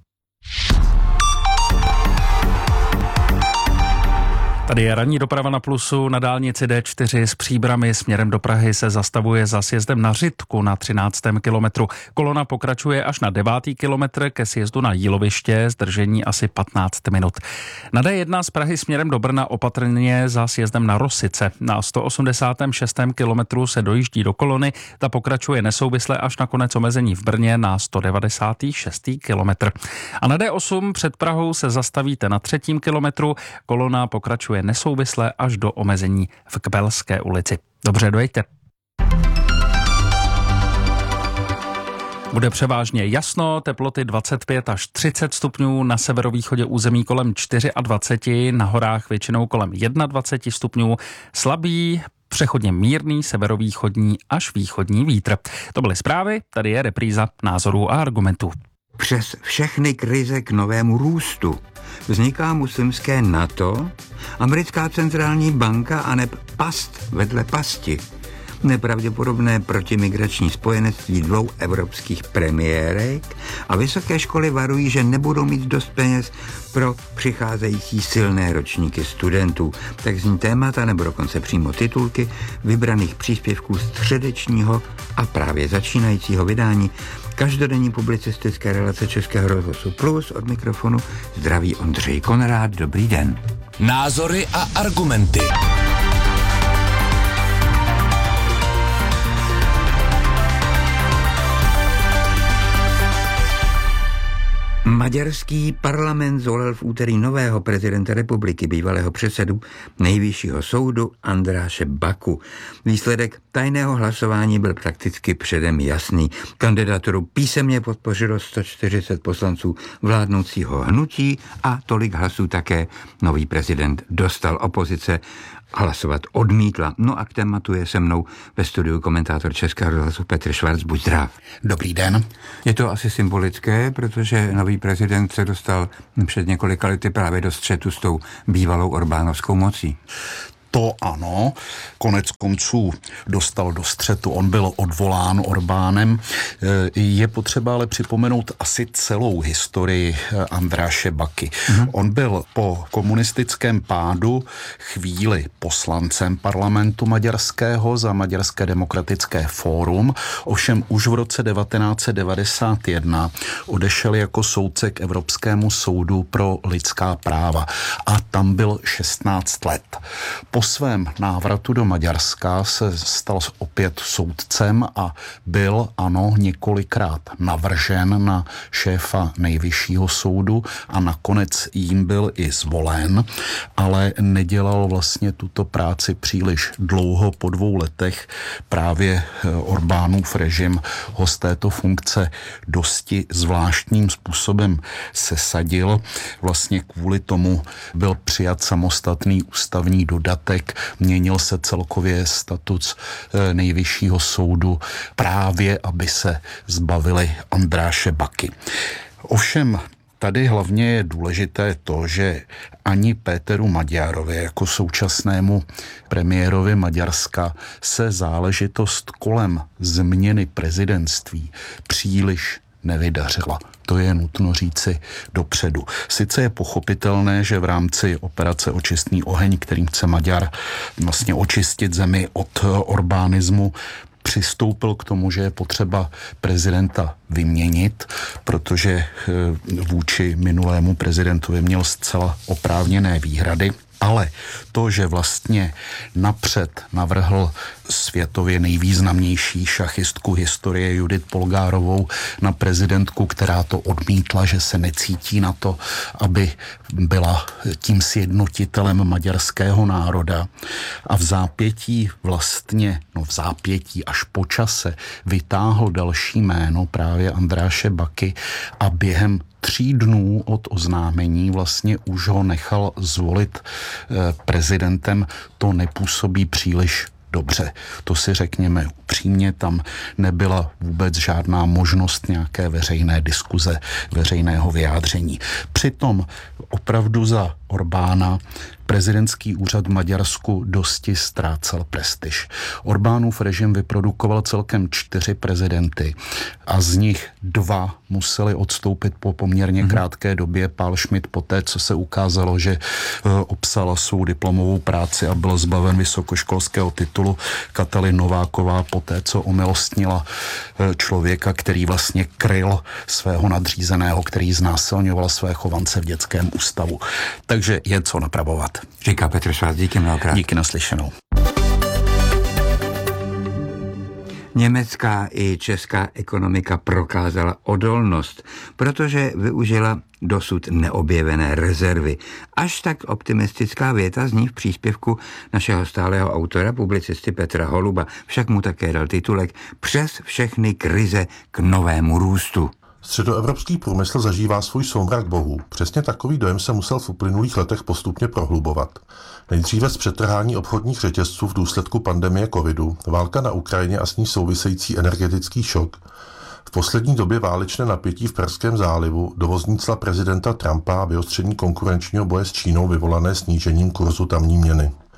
Tady je ranní doprava na Plusu. Na dálnici D4 s Příbrami směrem do Prahy se zastavuje za sjezdem na Řitku na 13. kilometru. Kolona pokračuje až na 9. kilometr ke sjezdu na Jíloviště, zdržení asi 15 minut. Na D1 z Prahy směrem do Brna opatrně za sjezdem na Rosice. Na 186. kilometru se dojíždí do kolony, ta pokračuje nesouvisle až na konec omezení v Brně na 196. kilometr. A na D8 před Prahou se zastavíte na 3. kilometru, kolona pokračuje nesouvisle až do omezení v Kbelské ulici. Dobře, dojeďte. Bude převážně jasno, teploty 25 až 30 stupňů, na severovýchodě území kolem 24, na horách většinou kolem 21 stupňů, slabý, přechodně mírný severovýchodní až východní vítr. To byly zprávy, tady je repríza názorů a argumentů. Přes všechny krize k novému růstu vzniká muslimské NATO, americká centrální banka a neb past vedle pasti. nepravděpodobné protimigrační spojenectví 2 evropských premiérek a vysoké školy varují, že nebudou mít dost peněz pro přicházející silné ročníky studentů. Tak zní témata nebo dokonce přímo titulky vybraných příspěvků středečního a právě začínajícího vydání každodenní publicistické relace Českého rozhlasu Plus. Od mikrofonu zdraví Ondřej Konrád. Dobrý den. Názory a argumenty. Maďarský parlament zvolil v úterý nového prezidenta republiky, bývalého předsedu Nejvyššího soudu Andráše Baku. Výsledek tajného hlasování byl prakticky předem jasný. Kandidaturu písemně podpořilo 140 poslanců vládnoucího hnutí a tolik hlasů také nový prezident dostal. Opozice hlasovat odmítla. No a k tématu je se mnou ve studiu komentátor Českého rozhlasu Petr Švarc. Buď zdrav. Dobrý den. Je to asi symbolické, protože nový prezident se dostal před několika lety právě do střetu s tou bývalou Orbánovskou mocí. To ano, konec konců dostal do střetu, on byl odvolán Orbánem. Je potřeba ale připomenout asi celou historii Andráše Baky. On byl po komunistickém pádu chvíli poslancem parlamentu maďarského za Maďarské demokratické fórum, ovšem už v roce 1991 odešel jako soudce k Evropskému soudu pro lidská práva a tam byl 16 let. Po svém návratu do Maďarska se stal opět soudcem a byl, ano, několikrát navržen na šéfa Nejvyššího soudu a nakonec jím byl i zvolen, ale nedělal vlastně tuto práci příliš dlouho. Po 2 letech právě Orbánův režim ho z této funkce dosti zvláštním způsobem sesadil. Vlastně kvůli tomu byl přijat samostatný ústavní dodatek, měnil se celkově statut Nejvyššího soudu právě, aby se zbavili Andráše Baky. Ovšem tady hlavně je důležité to, že ani Péteru Magyárovi jako současnému premiérovi Maďarska se záležitost kolem změny prezidentství příliš nevydařila. To je nutno říci dopředu. Sice je pochopitelné, že v rámci operace Očistný oheň, kterým chce Maďar vlastně očistit zemi od orbánismu, přistoupil k tomu, že je potřeba prezidenta vyměnit, protože vůči minulému prezidentovi měl zcela oprávněné výhrady. Ale to, že vlastně napřed navrhl světově nejvýznamnější šachistku historie Judith Polgárovou na prezidentku, která to odmítla, že se necítí na to, aby byla tím sjednotitelem maďarského národa. A v zápětí až po čase vytáhl další jméno právě Andráše Baky a během 3 dnů od oznámení vlastně už ho nechal zvolit prezidentem, to nepůsobí příliš dobře. To si řekněme upřímně, tam nebyla vůbec žádná možnost nějaké veřejné diskuze, veřejného vyjádření. Přitom opravdu za Orbána prezidentský úřad v Maďarsku dosti ztrácel prestiž. Orbánův režim vyprodukoval celkem 4 prezidenty a z nich 2 museli odstoupit po poměrně krátké době. Pál Schmidt poté, co se ukázalo, že obsala svou diplomovou práci a byl zbaven vysokoškolského titulu. Katalin Nováková poté, co omilostnila člověka, který vlastně kryl svého nadřízeného, který znásilňoval své chovance v dětském ústavu. Takže je co napravovat. Říká Petr Švarc, díky mnohokrát. Díky, naslyšenou. Německá i česká ekonomika prokázala odolnost, protože využila dosud neobjevené rezervy. Až tak optimistická věta zní v příspěvku našeho stálého autora, publicisty Petra Holuba. Však mu také dal titulek Přes všechny krize k novému růstu. Středoevropský průmysl zažívá svůj soumrak bohů. Přesně takový dojem se musel v uplynulých letech postupně prohlubovat. Nejdříve z přetrhání obchodních řetězců v důsledku pandemie covidu, válka na Ukrajině a s ní související energetický šok. V poslední době válečné napětí v Perském zálivu, dovozní cla prezidenta Trumpa a vyostření konkurenčního boje s Čínou vyvolané snížením kurzu tamní měny.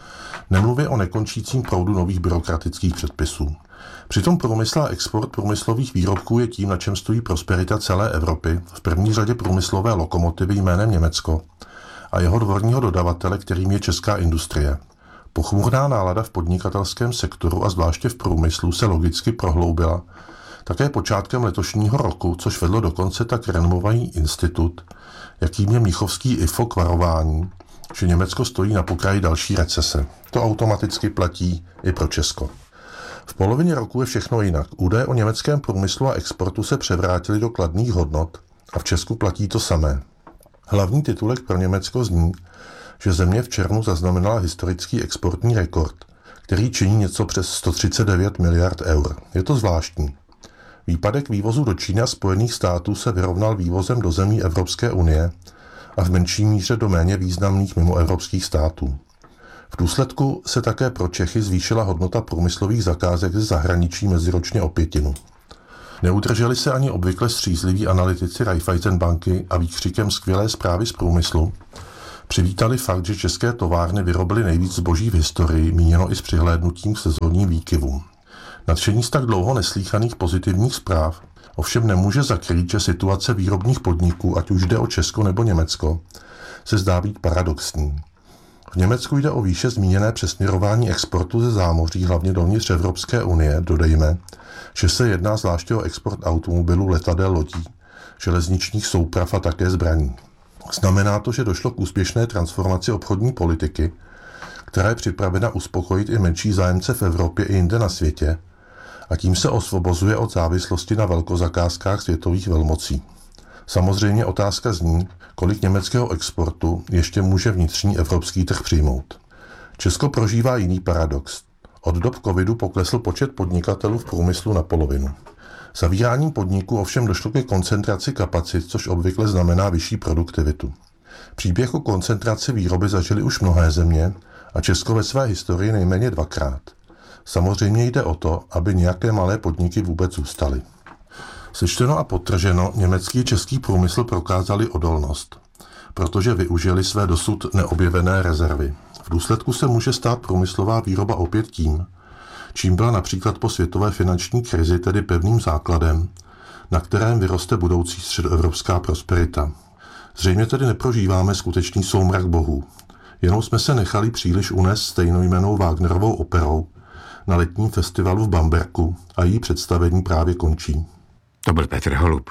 Nemluvě o nekončícím proudu nových byrokratických předpisů. Přitom průmysl a export průmyslových výrobků je tím, na čem stojí prosperita celé Evropy, v první řadě průmyslové lokomotivy jménem Německo a jeho dvorního dodavatele, kterým je česká industrie. Pochmurná nálada v podnikatelském sektoru a zvláště v průmyslu se logicky prohloubila také počátkem letošního roku, což vedlo dokonce tak renomovaný institut, jakým je Mnichovský IFO k varování, že Německo stojí na pokraji další recese. To automaticky platí i pro Česko. V polovině roku je všechno jinak. Údaje o německém průmyslu a exportu se převrátily do kladných hodnot a v Česku platí to samé. Hlavní titulek pro Německo zní, že země v červnu zaznamenala historický exportní rekord, který činí něco přes 139 miliard eur. Je to zvláštní. Výpadek vývozu do Číny a Spojených států se vyrovnal vývozem do zemí Evropské unie a v menší míře do méně významných mimoevropských států. V důsledku se také pro Čechy zvýšila hodnota průmyslových zakázek ze zahraničí meziročně o 1/5. Neudrželi se ani obvykle střízliví analytici Raiffeisenbanky a výkřikem skvělé zprávy z průmyslu přivítali fakt, že české továrny vyrobily nejvíc zboží v historii, míněno i s přihlédnutím k sezónním výkyvům. Nadšení z tak dlouho neslýchaných pozitivních zpráv ovšem nemůže zakrýt, že situace výrobních podniků, ať už jde o Česko nebo Německo, se zdá být paradoxní. V Německu jde o výše zmíněné přesměrování exportu ze zámoří, hlavně dovnitř Evropské unie. Dodejme, že se jedná zvláště o export automobilů, letadel, lodí, železničních souprav a také zbraní. Znamená to, že došlo k úspěšné transformaci obchodní politiky, která je připravena uspokojit i menší zájemce v Evropě i jinde na světě, a tím se osvobozuje od závislosti na velkozakázkách světových velmocí. Samozřejmě otázka zní, kolik německého exportu ještě může vnitřní evropský trh přijmout. Česko prožívá jiný paradox. Od dob covidu poklesl počet podnikatelů v průmyslu na polovinu. Zavíráním podniků ovšem došlo ke koncentraci kapacit, což obvykle znamená vyšší produktivitu. Příběh o koncentraci výroby zažili už mnohé země a Česko ve své historii nejméně 2krát. Samozřejmě jde o to, aby nějaké malé podniky vůbec zůstaly. Sečteno a podtrženo, německý a český průmysl prokázali odolnost, protože využili své dosud neobjevené rezervy. V důsledku se může stát průmyslová výroba opět tím, čím byla například po světové finanční krizi, tedy pevným základem, na kterém vyroste budoucí středoevropská prosperita. Zřejmě tedy neprožíváme skutečný soumrak bohů, jenom jsme se nechali příliš unést stejnojmennou Wagnerovou operou na letním festivalu v Bamberku a její představení právě končí. To byl Petr Holub.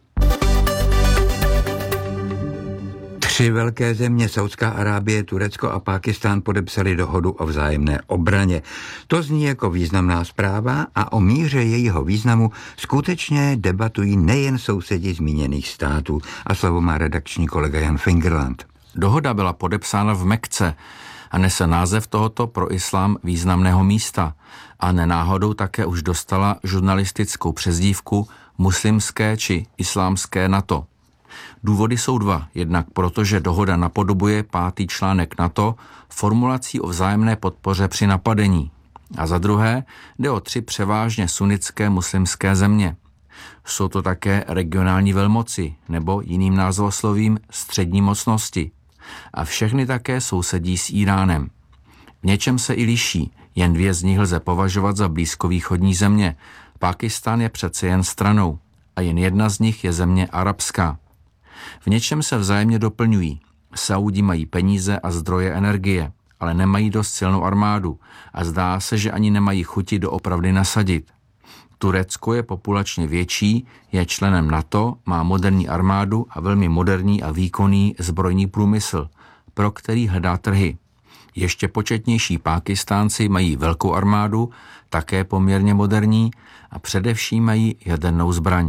3 velké země, Saudská Arábie, Turecko a Pákistán, podepsali dohodu o vzájemné obraně. To zní jako významná zpráva a o míře jejího významu skutečně debatují nejen sousedi zmíněných států. A slovo má redakční kolega Jan Fingerland. Dohoda byla podepsána v Mekce a nese název tohoto pro islám významného místa a nenáhodou také už dostala žurnalistickou přezdívku muslimské či islámské NATO. Důvody jsou 2. Jednak proto, že dohoda napodobuje 5. článek NATO formulací o vzájemné podpoře při napadení. A za druhé jde o 3 převážně sunnické muslimské země. Jsou to také regionální velmoci nebo jiným názvoslovím střední mocnosti. A všechny také sousedí s Íránem. V něčem se i liší, jen 2 z nich lze považovat za blízkovýchodní země. Pákistán je přece jen stranou a jen 1 z nich je země arabská. V něčem se vzájemně doplňují. Saudi mají peníze a zdroje energie, ale nemají dost silnou armádu a zdá se, že ani nemají chuti doopravdy nasadit. Turecko je populačně větší, je členem NATO, má moderní armádu a velmi moderní a výkonný zbrojní průmysl, pro který hledá trhy. Ještě početnější Pákistánci mají velkou armádu, také poměrně moderní a především mají jadernou zbraň.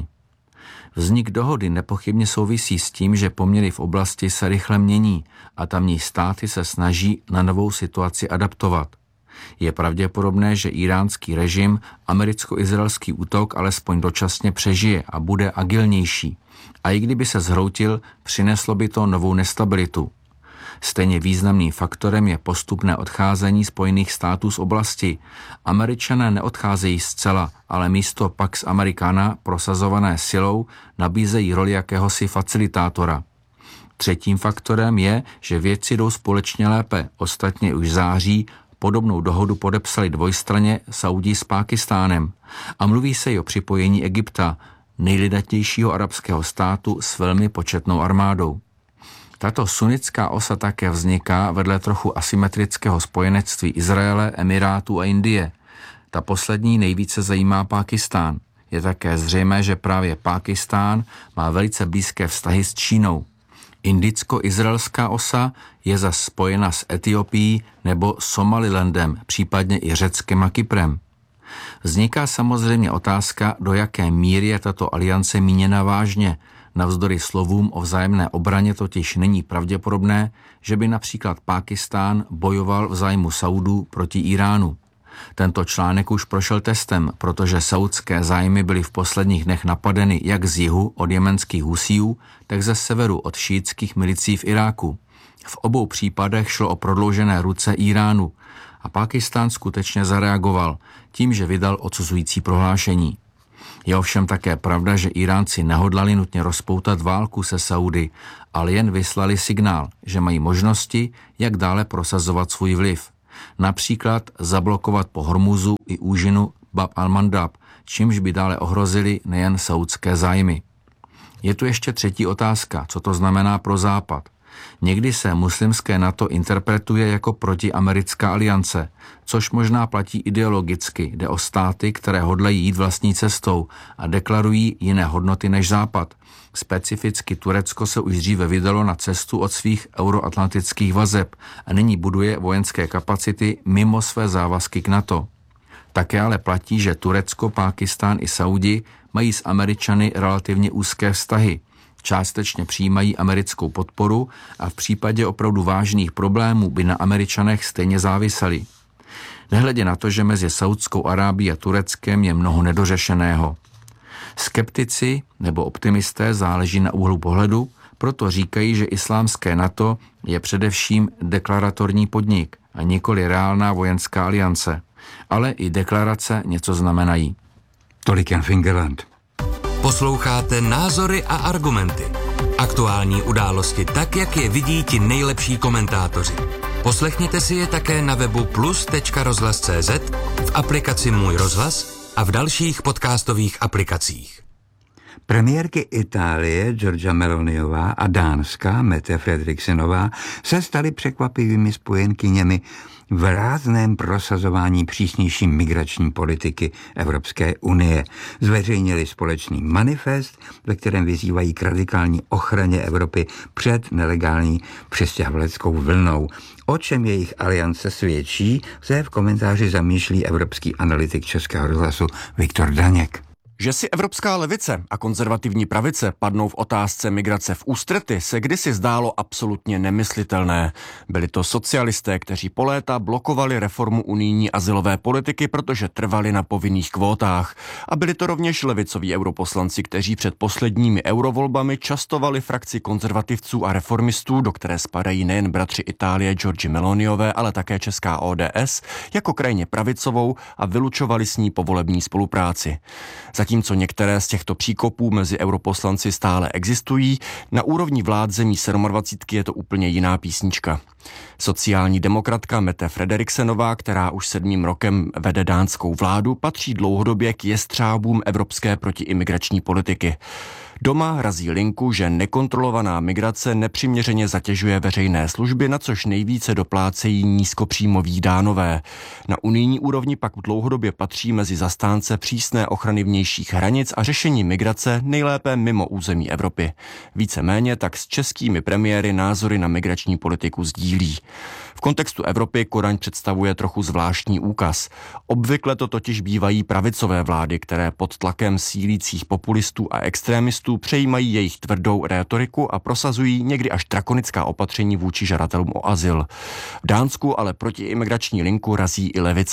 Vznik dohody nepochybně souvisí s tím, že poměry v oblasti se rychle mění a tamní státy se snaží na novou situaci adaptovat. Je pravděpodobné, že iránský režim americko-izraelský útok alespoň dočasně přežije a bude agilnější. A i kdyby se zhroutil, přineslo by to novou nestabilitu. Stejně významným faktorem je postupné odcházení Spojených států z oblasti. Američané neodcházejí zcela, ale místo Pax Americana prosazované silou nabízejí roli jakéhosi facilitátora. 3. faktorem je, že věci jdou společně lépe. Ostatně už v září Podobnou dohodu podepsali dvojstranně Saudí s Pákistánem a mluví se i o připojení Egypta, nejlidatnějšího arabského státu s velmi početnou armádou. Tato sunnická osa také vzniká vedle trochu asymetrického spojenectví Izraele, Emirátů a Indie. Ta poslední nejvíce zajímá Pákistán. Je také zřejmé, že právě Pákistán má velice blízké vztahy s Čínou. Indicko-izraelská osa je zas spojena s Etiopií nebo Somalilandem, případně i Řeckem a Kyprem. Vzniká samozřejmě otázka, do jaké míry je tato aliance míněna vážně. Navzdory slovům o vzájemné obraně totiž není pravděpodobné, že by například Pákistán bojoval v zájmu Saudů proti Iránu. Tento článek už prošel testem, protože saudské zájmy byly v posledních dnech napadeny jak z jihu od jemenských Husíů, tak ze severu od šíitských milicí v Iráku. V obou případech šlo o prodloužené ruce Iránu a Pákistán skutečně zareagoval tím, že vydal odsuzující prohlášení. Je ovšem také pravda, že Iránci nehodlali nutně rozpoutat válku se Saudy, ale jen vyslali signál, že mají možnosti, jak dále prosazovat svůj vliv. Například zablokovat po Hormuzu i úžinu Bab al-Mandab, čímž by dále ohrozili nejen saudské zájmy. Je tu ještě třetí otázka, co to znamená pro Západ. Někdy se muslimské NATO interpretuje jako protiamerická aliance, což možná platí ideologicky, jde o státy, které hodlají jít vlastní cestou a deklarují jiné hodnoty než Západ. Specificky Turecko se už dříve vydalo na cestu od svých euroatlantických vazeb a nyní buduje vojenské kapacity mimo své závazky k NATO. Také ale platí, že Turecko, Pákistán i Saudi mají s Američany relativně úzké vztahy. Částečně přijímají americkou podporu a v případě opravdu vážných problémů by na Američanech stejně záviseli. Nehledě na to, že mezi Saudskou Arábií a Tureckem je mnoho nedořešeného. Skeptici nebo optimisté, záleží na úhlu pohledu, proto říkají, že islámské NATO je především deklaratorní podnik a nikoli reálná vojenská aliance. Ale i deklarace něco znamenají. Tolik Jan Fingerland. Posloucháte Názory a argumenty. Aktuální události tak, jak je vidí ti nejlepší komentátoři. Poslechněte si je také na webu plus.rozhlas.cz, v aplikaci Můj rozhlas a v dalších podcastových aplikacích. Premiérky Itálie Giorgia Meloniová a Dánska Mette Frederiksenová se staly překvapivými spojenkyněmi v rázném prosazování přísnější migrační politiky Evropské unie. Zveřejnili společný manifest, ve kterém vyzývají k radikální ochraně Evropy před nelegální přistěhovaleckou vlnou. O čem jejich aliance svědčí, se v komentáři zamýšlí evropský analytik Českého rozhlasu Viktor Daněk. Že si evropská levice a konzervativní pravice padnou v otázce migrace v ústrety, se kdysi zdálo absolutně nemyslitelné. Byli to socialisté, kteří po léta blokovali reformu unijní azylové politiky, protože trvali na povinných kvótách. A byli to rovněž levicoví europoslanci, kteří před posledními eurovolbami častovali frakci konzervativců a reformistů, do které spadají nejen bratři Itálie Giorgie Meloniové, ale také česká ODS, jako krajně pravicovou a vylučovali s ní povolební spolupráci. Zatímco některé z těchto příkopů mezi europoslanci stále existují, na úrovni vlád zemí 27 je to úplně jiná písnička. Sociální demokratka Mette Frederiksenová, která už 7. rokem vede dánskou vládu, patří dlouhodobě k jestřábům evropské protiimigrační politiky. Doma razí linku, že nekontrolovaná migrace nepřiměřeně zatěžuje veřejné služby, na což nejvíce doplácejí nízkopříjmoví Dánové. Na unijní úrovni pak dlouhodobě patří mezi zastánce přísné ochrany vnějších hranic a řešení migrace nejlépe mimo území Evropy. Víceméně tak s českými premiéry názory na migrační politiku sdílí. V kontextu Evropy Kodaň představuje trochu zvláštní úkaz. Obvykle to totiž bývají pravicové vlády, které pod tlakem sílících populistů a extrémistů přejímají jejich tvrdou rétoriku a prosazují někdy až drakonická opatření vůči žadatelům o azyl. V Dánsku ale protiimigrační linku razí i levice.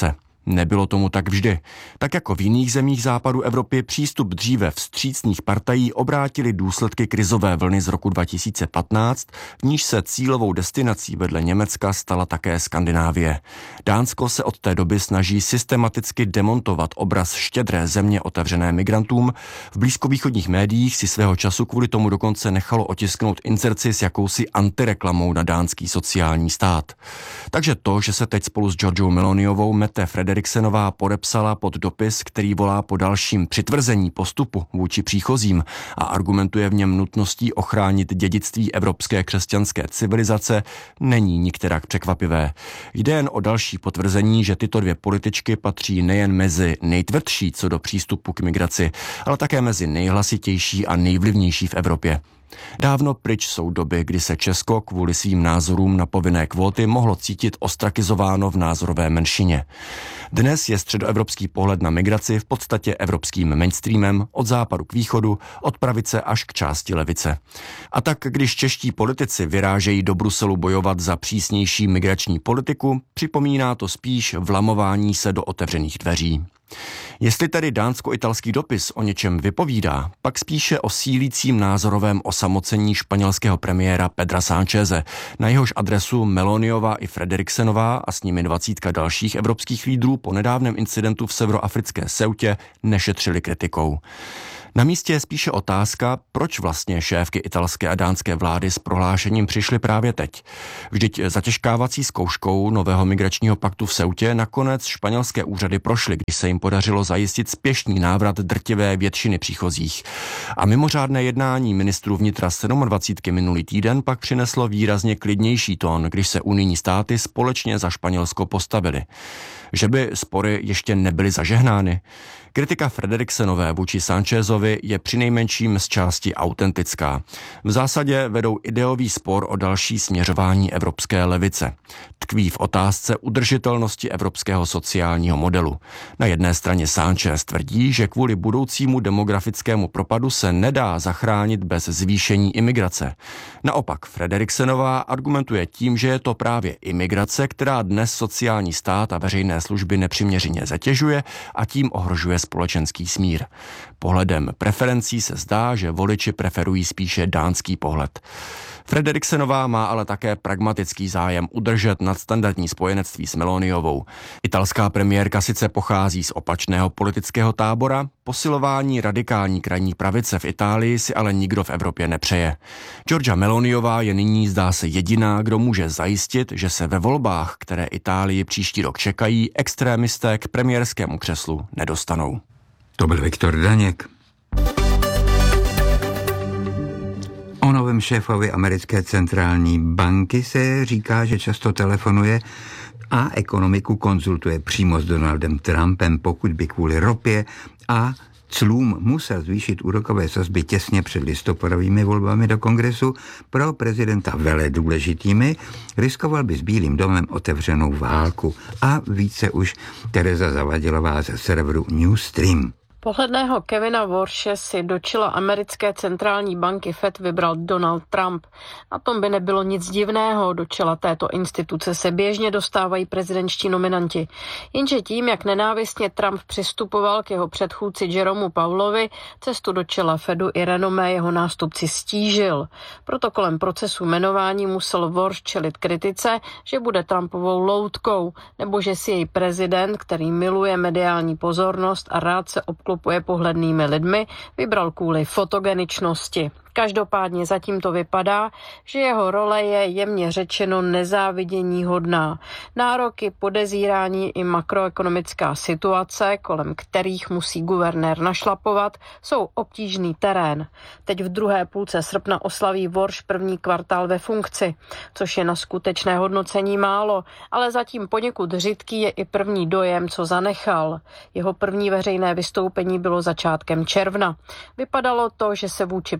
Nebylo tomu tak vždy. Tak jako v jiných zemích západu Evropy přístup dříve vstřícných partají obrátili důsledky krizové vlny z roku 2015, v níž se cílovou destinací vedle Německa stala také Skandinávie. Dánsko se od té doby snaží systematicky demontovat obraz štědré země otevřené migrantům. V blízkovýchodních médiích si svého času kvůli tomu dokonce nechalo otisknout inzerci s jakousi antireklamou na dánský sociální stát. Takže to, že se teď spolu s Giorgiou Meloniovou Mette Frederiksenová podepsala pod dopis, který volá po dalším přitvrzení postupu vůči příchozím a argumentuje v něm nutností ochránit dědictví evropské křesťanské civilizace, není nikterak překvapivé. Jde jen o další potvrzení, že tyto dvě političky patří nejen mezi nejtvrdší co do přístupu k migraci, ale také mezi nejhlasitější a nejvlivnější v Evropě. Dávno pryč jsou doby, kdy se Česko kvůli svým názorům na povinné kvóty mohlo cítit ostrakizováno v názorové menšině. Dnes je středoevropský pohled na migraci v podstatě evropským mainstreamem od západu k východu, od pravice až k části levice. A tak, když čeští politici vyrážejí do Bruselu bojovat za přísnější migrační politiku, připomíná to spíš vlamování se do otevřených dveří. Jestli tedy dánsko-italský dopis o něčem vypovídá, pak spíše o sílícím názorovém osamocení španělského premiéra Pedra Sáncheze, na jehož adresu Meloniová i Frederiksenová a s nimi 20 dalších evropských lídrů po nedávném incidentu v severoafrické Ceutě nešetřili kritikou. Na místě je spíše otázka, proč vlastně šéfky italské a dánské vlády s prohlášením přišly právě teď. Vždyť zatěžkávací zkouškou nového migračního paktu v Ceutě nakonec španělské úřady prošly, když se jim podařilo zajistit spěšný návrat drtivé většiny příchozích. A mimořádné jednání ministrů vnitra 27 minulý týden pak přineslo výrazně klidnější tón, když se unijní státy společně za Španělsko postavily. Že by spory ještě nebyly zažehnány? Kritika Frederiksenové vůči Sánchezovi je přinejmenším z části autentická. V zásadě vedou ideový spor o další směřování evropské levice. Tkví v otázce udržitelnosti evropského sociálního modelu. Na jedné straně Sánchez tvrdí, že kvůli budoucímu demografickému propadu se nedá zachránit bez zvýšení imigrace. Naopak Frederiksenová argumentuje tím, že je to právě imigrace, která dnes sociální stát a veřejné služby nepřiměřeně zatěžuje a tím ohrožuje společenský smír. Pohledem preferencí se zdá, že voliči preferují spíše dánský pohled. Frederiksenová má ale také pragmatický zájem udržet nadstandardní spojenectví s Meloniovou. Italská premiérka sice pochází z opačného politického tábora, posilování radikální krajní pravice v Itálii si ale nikdo v Evropě nepřeje. Giorgia Meloniová je nyní zdá se jediná, kdo může zajistit, že se ve volbách, které Itálii příští rok čekají, extrémisté k premiérskému křeslu nedostanou. To byl Viktor Daněk. O novém šéfovi americké centrální banky se říká, že často telefonuje a ekonomiku konzultuje přímo s Donaldem Trumpem, pokud by kvůli ropě a clům musel zvýšit úrokové sazby těsně před listopadovými volbami do kongresu pro prezidenta vele důležitými, riskoval by s Bílým domem otevřenou válku. A více už Tereza Zavadilová ze serveru Newsstream. Pohledného Kevina Warshe si do čela americké centrální banky Fed vybral Donald Trump. Na tom by nebylo nic divného, do čela této instituce se běžně dostávají prezidentští nominanti. Jenže tím, jak nenávistně Trump přistupoval k jeho předchůdci Jeromeu Powellovi, cestu do čela Fedu i renomé jeho nástupci stížil. Proto kolem procesu jmenování musel Warsh čelit kritice, že bude Trumpovou loutkou, nebo že si jej prezident, který miluje mediální pozornost a rád se obklopuje pohlednými lidmi, vybral kvůli fotogeničnosti. Každopádně zatím to vypadá, že jeho role je jemně řečeno nezáviděníhodná. Nároky, podezírání i makroekonomická situace, kolem kterých musí guvernér našlapovat, jsou obtížný terén. Teď v druhé půlce srpna oslaví Warsh první kvartál ve funkci, což je na skutečné hodnocení málo, ale zatím poněkud řidký je i první dojem, co zanechal. Jeho první veřejné vystoupení bylo začátkem června. Vypadalo to, že se vůči prezidentu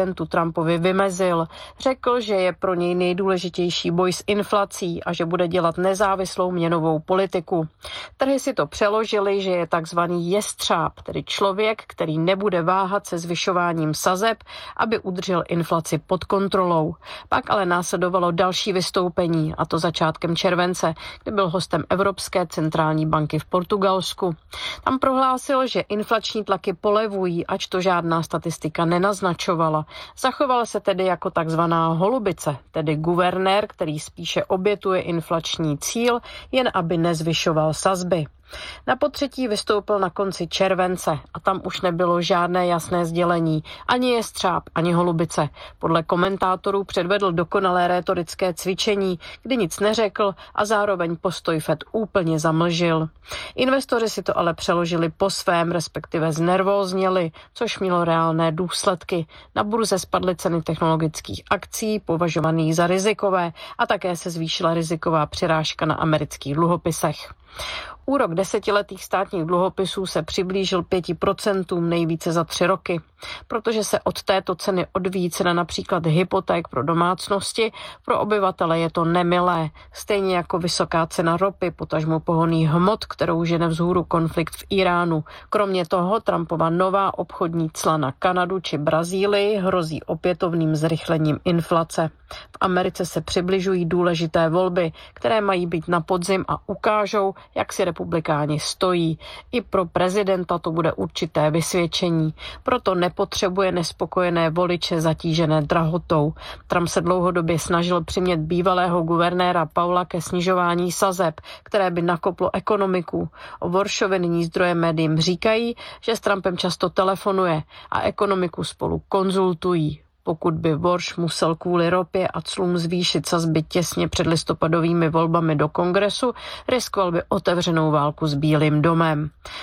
prezidentu Trumpovi vymezil. Řekl, že je pro něj nejdůležitější boj s inflací a že bude dělat nezávislou měnovou politiku. Trhy si to přeložili, že je takzvaný jestřáb, tedy člověk, který nebude váhat se zvyšováním sazeb, aby udržel inflaci pod kontrolou. Pak ale následovalo další vystoupení, a to začátkem července, kdy byl hostem Evropské centrální banky v Portugalsku. Tam prohlásil, že inflační tlaky polevují, ač to žádná statistika nenaznačovala. Zachoval se tedy jako takzvaná holubice, tedy guvernér, který spíše obětuje inflační cíl, jen aby nezvyšoval sazby. Na potřetí vystoupil na konci července a tam už nebylo žádné jasné sdělení, ani jestřáb, ani holubice. Podle komentátorů předvedl dokonalé rétorické cvičení, kdy nic neřekl a zároveň postoj Fed úplně zamlžil. Investoři si to ale přeložili po svém, respektive znervózněli, což mělo reálné důsledky. Na burze spadly ceny technologických akcí, považovaných za rizikové, a také se zvýšila riziková přirážka na amerických dluhopisech. Úrok desetiletých státních dluhopisů se přiblížil 5%, nejvíce za 3 roky. Protože se od této ceny odvíjí cena například hypoték pro domácnosti, pro obyvatele je to nemilé. Stejně jako vysoká cena ropy, potažmo pohonných hmot, kterou žene vzhůru konflikt v Iránu. Kromě toho Trumpova nová obchodní cla na Kanadu či Brazílii hrozí opětovným zrychlením inflace. V Americe se přibližují důležité volby, které mají být na podzim a ukážou, jak si republikáni stojí. I pro prezidenta to bude určité vysvědčení. Proto nepotřebuje nespokojené voliče zatížené drahotou. Trump se dlouhodobě snažil přimět bývalého guvernéra Powella ke snižování sazeb, které by nakoplo ekonomiku. O Warshovi nyní zdroje médiím říkají, že s Trumpem často telefonuje a ekonomiku spolu konzultují. Pokud by Warsh musel kvůli ropě a clům zvýšit sazby těsně před listopadovými volbami do kongresu, riskoval by otevřenou válku s Bílým domem.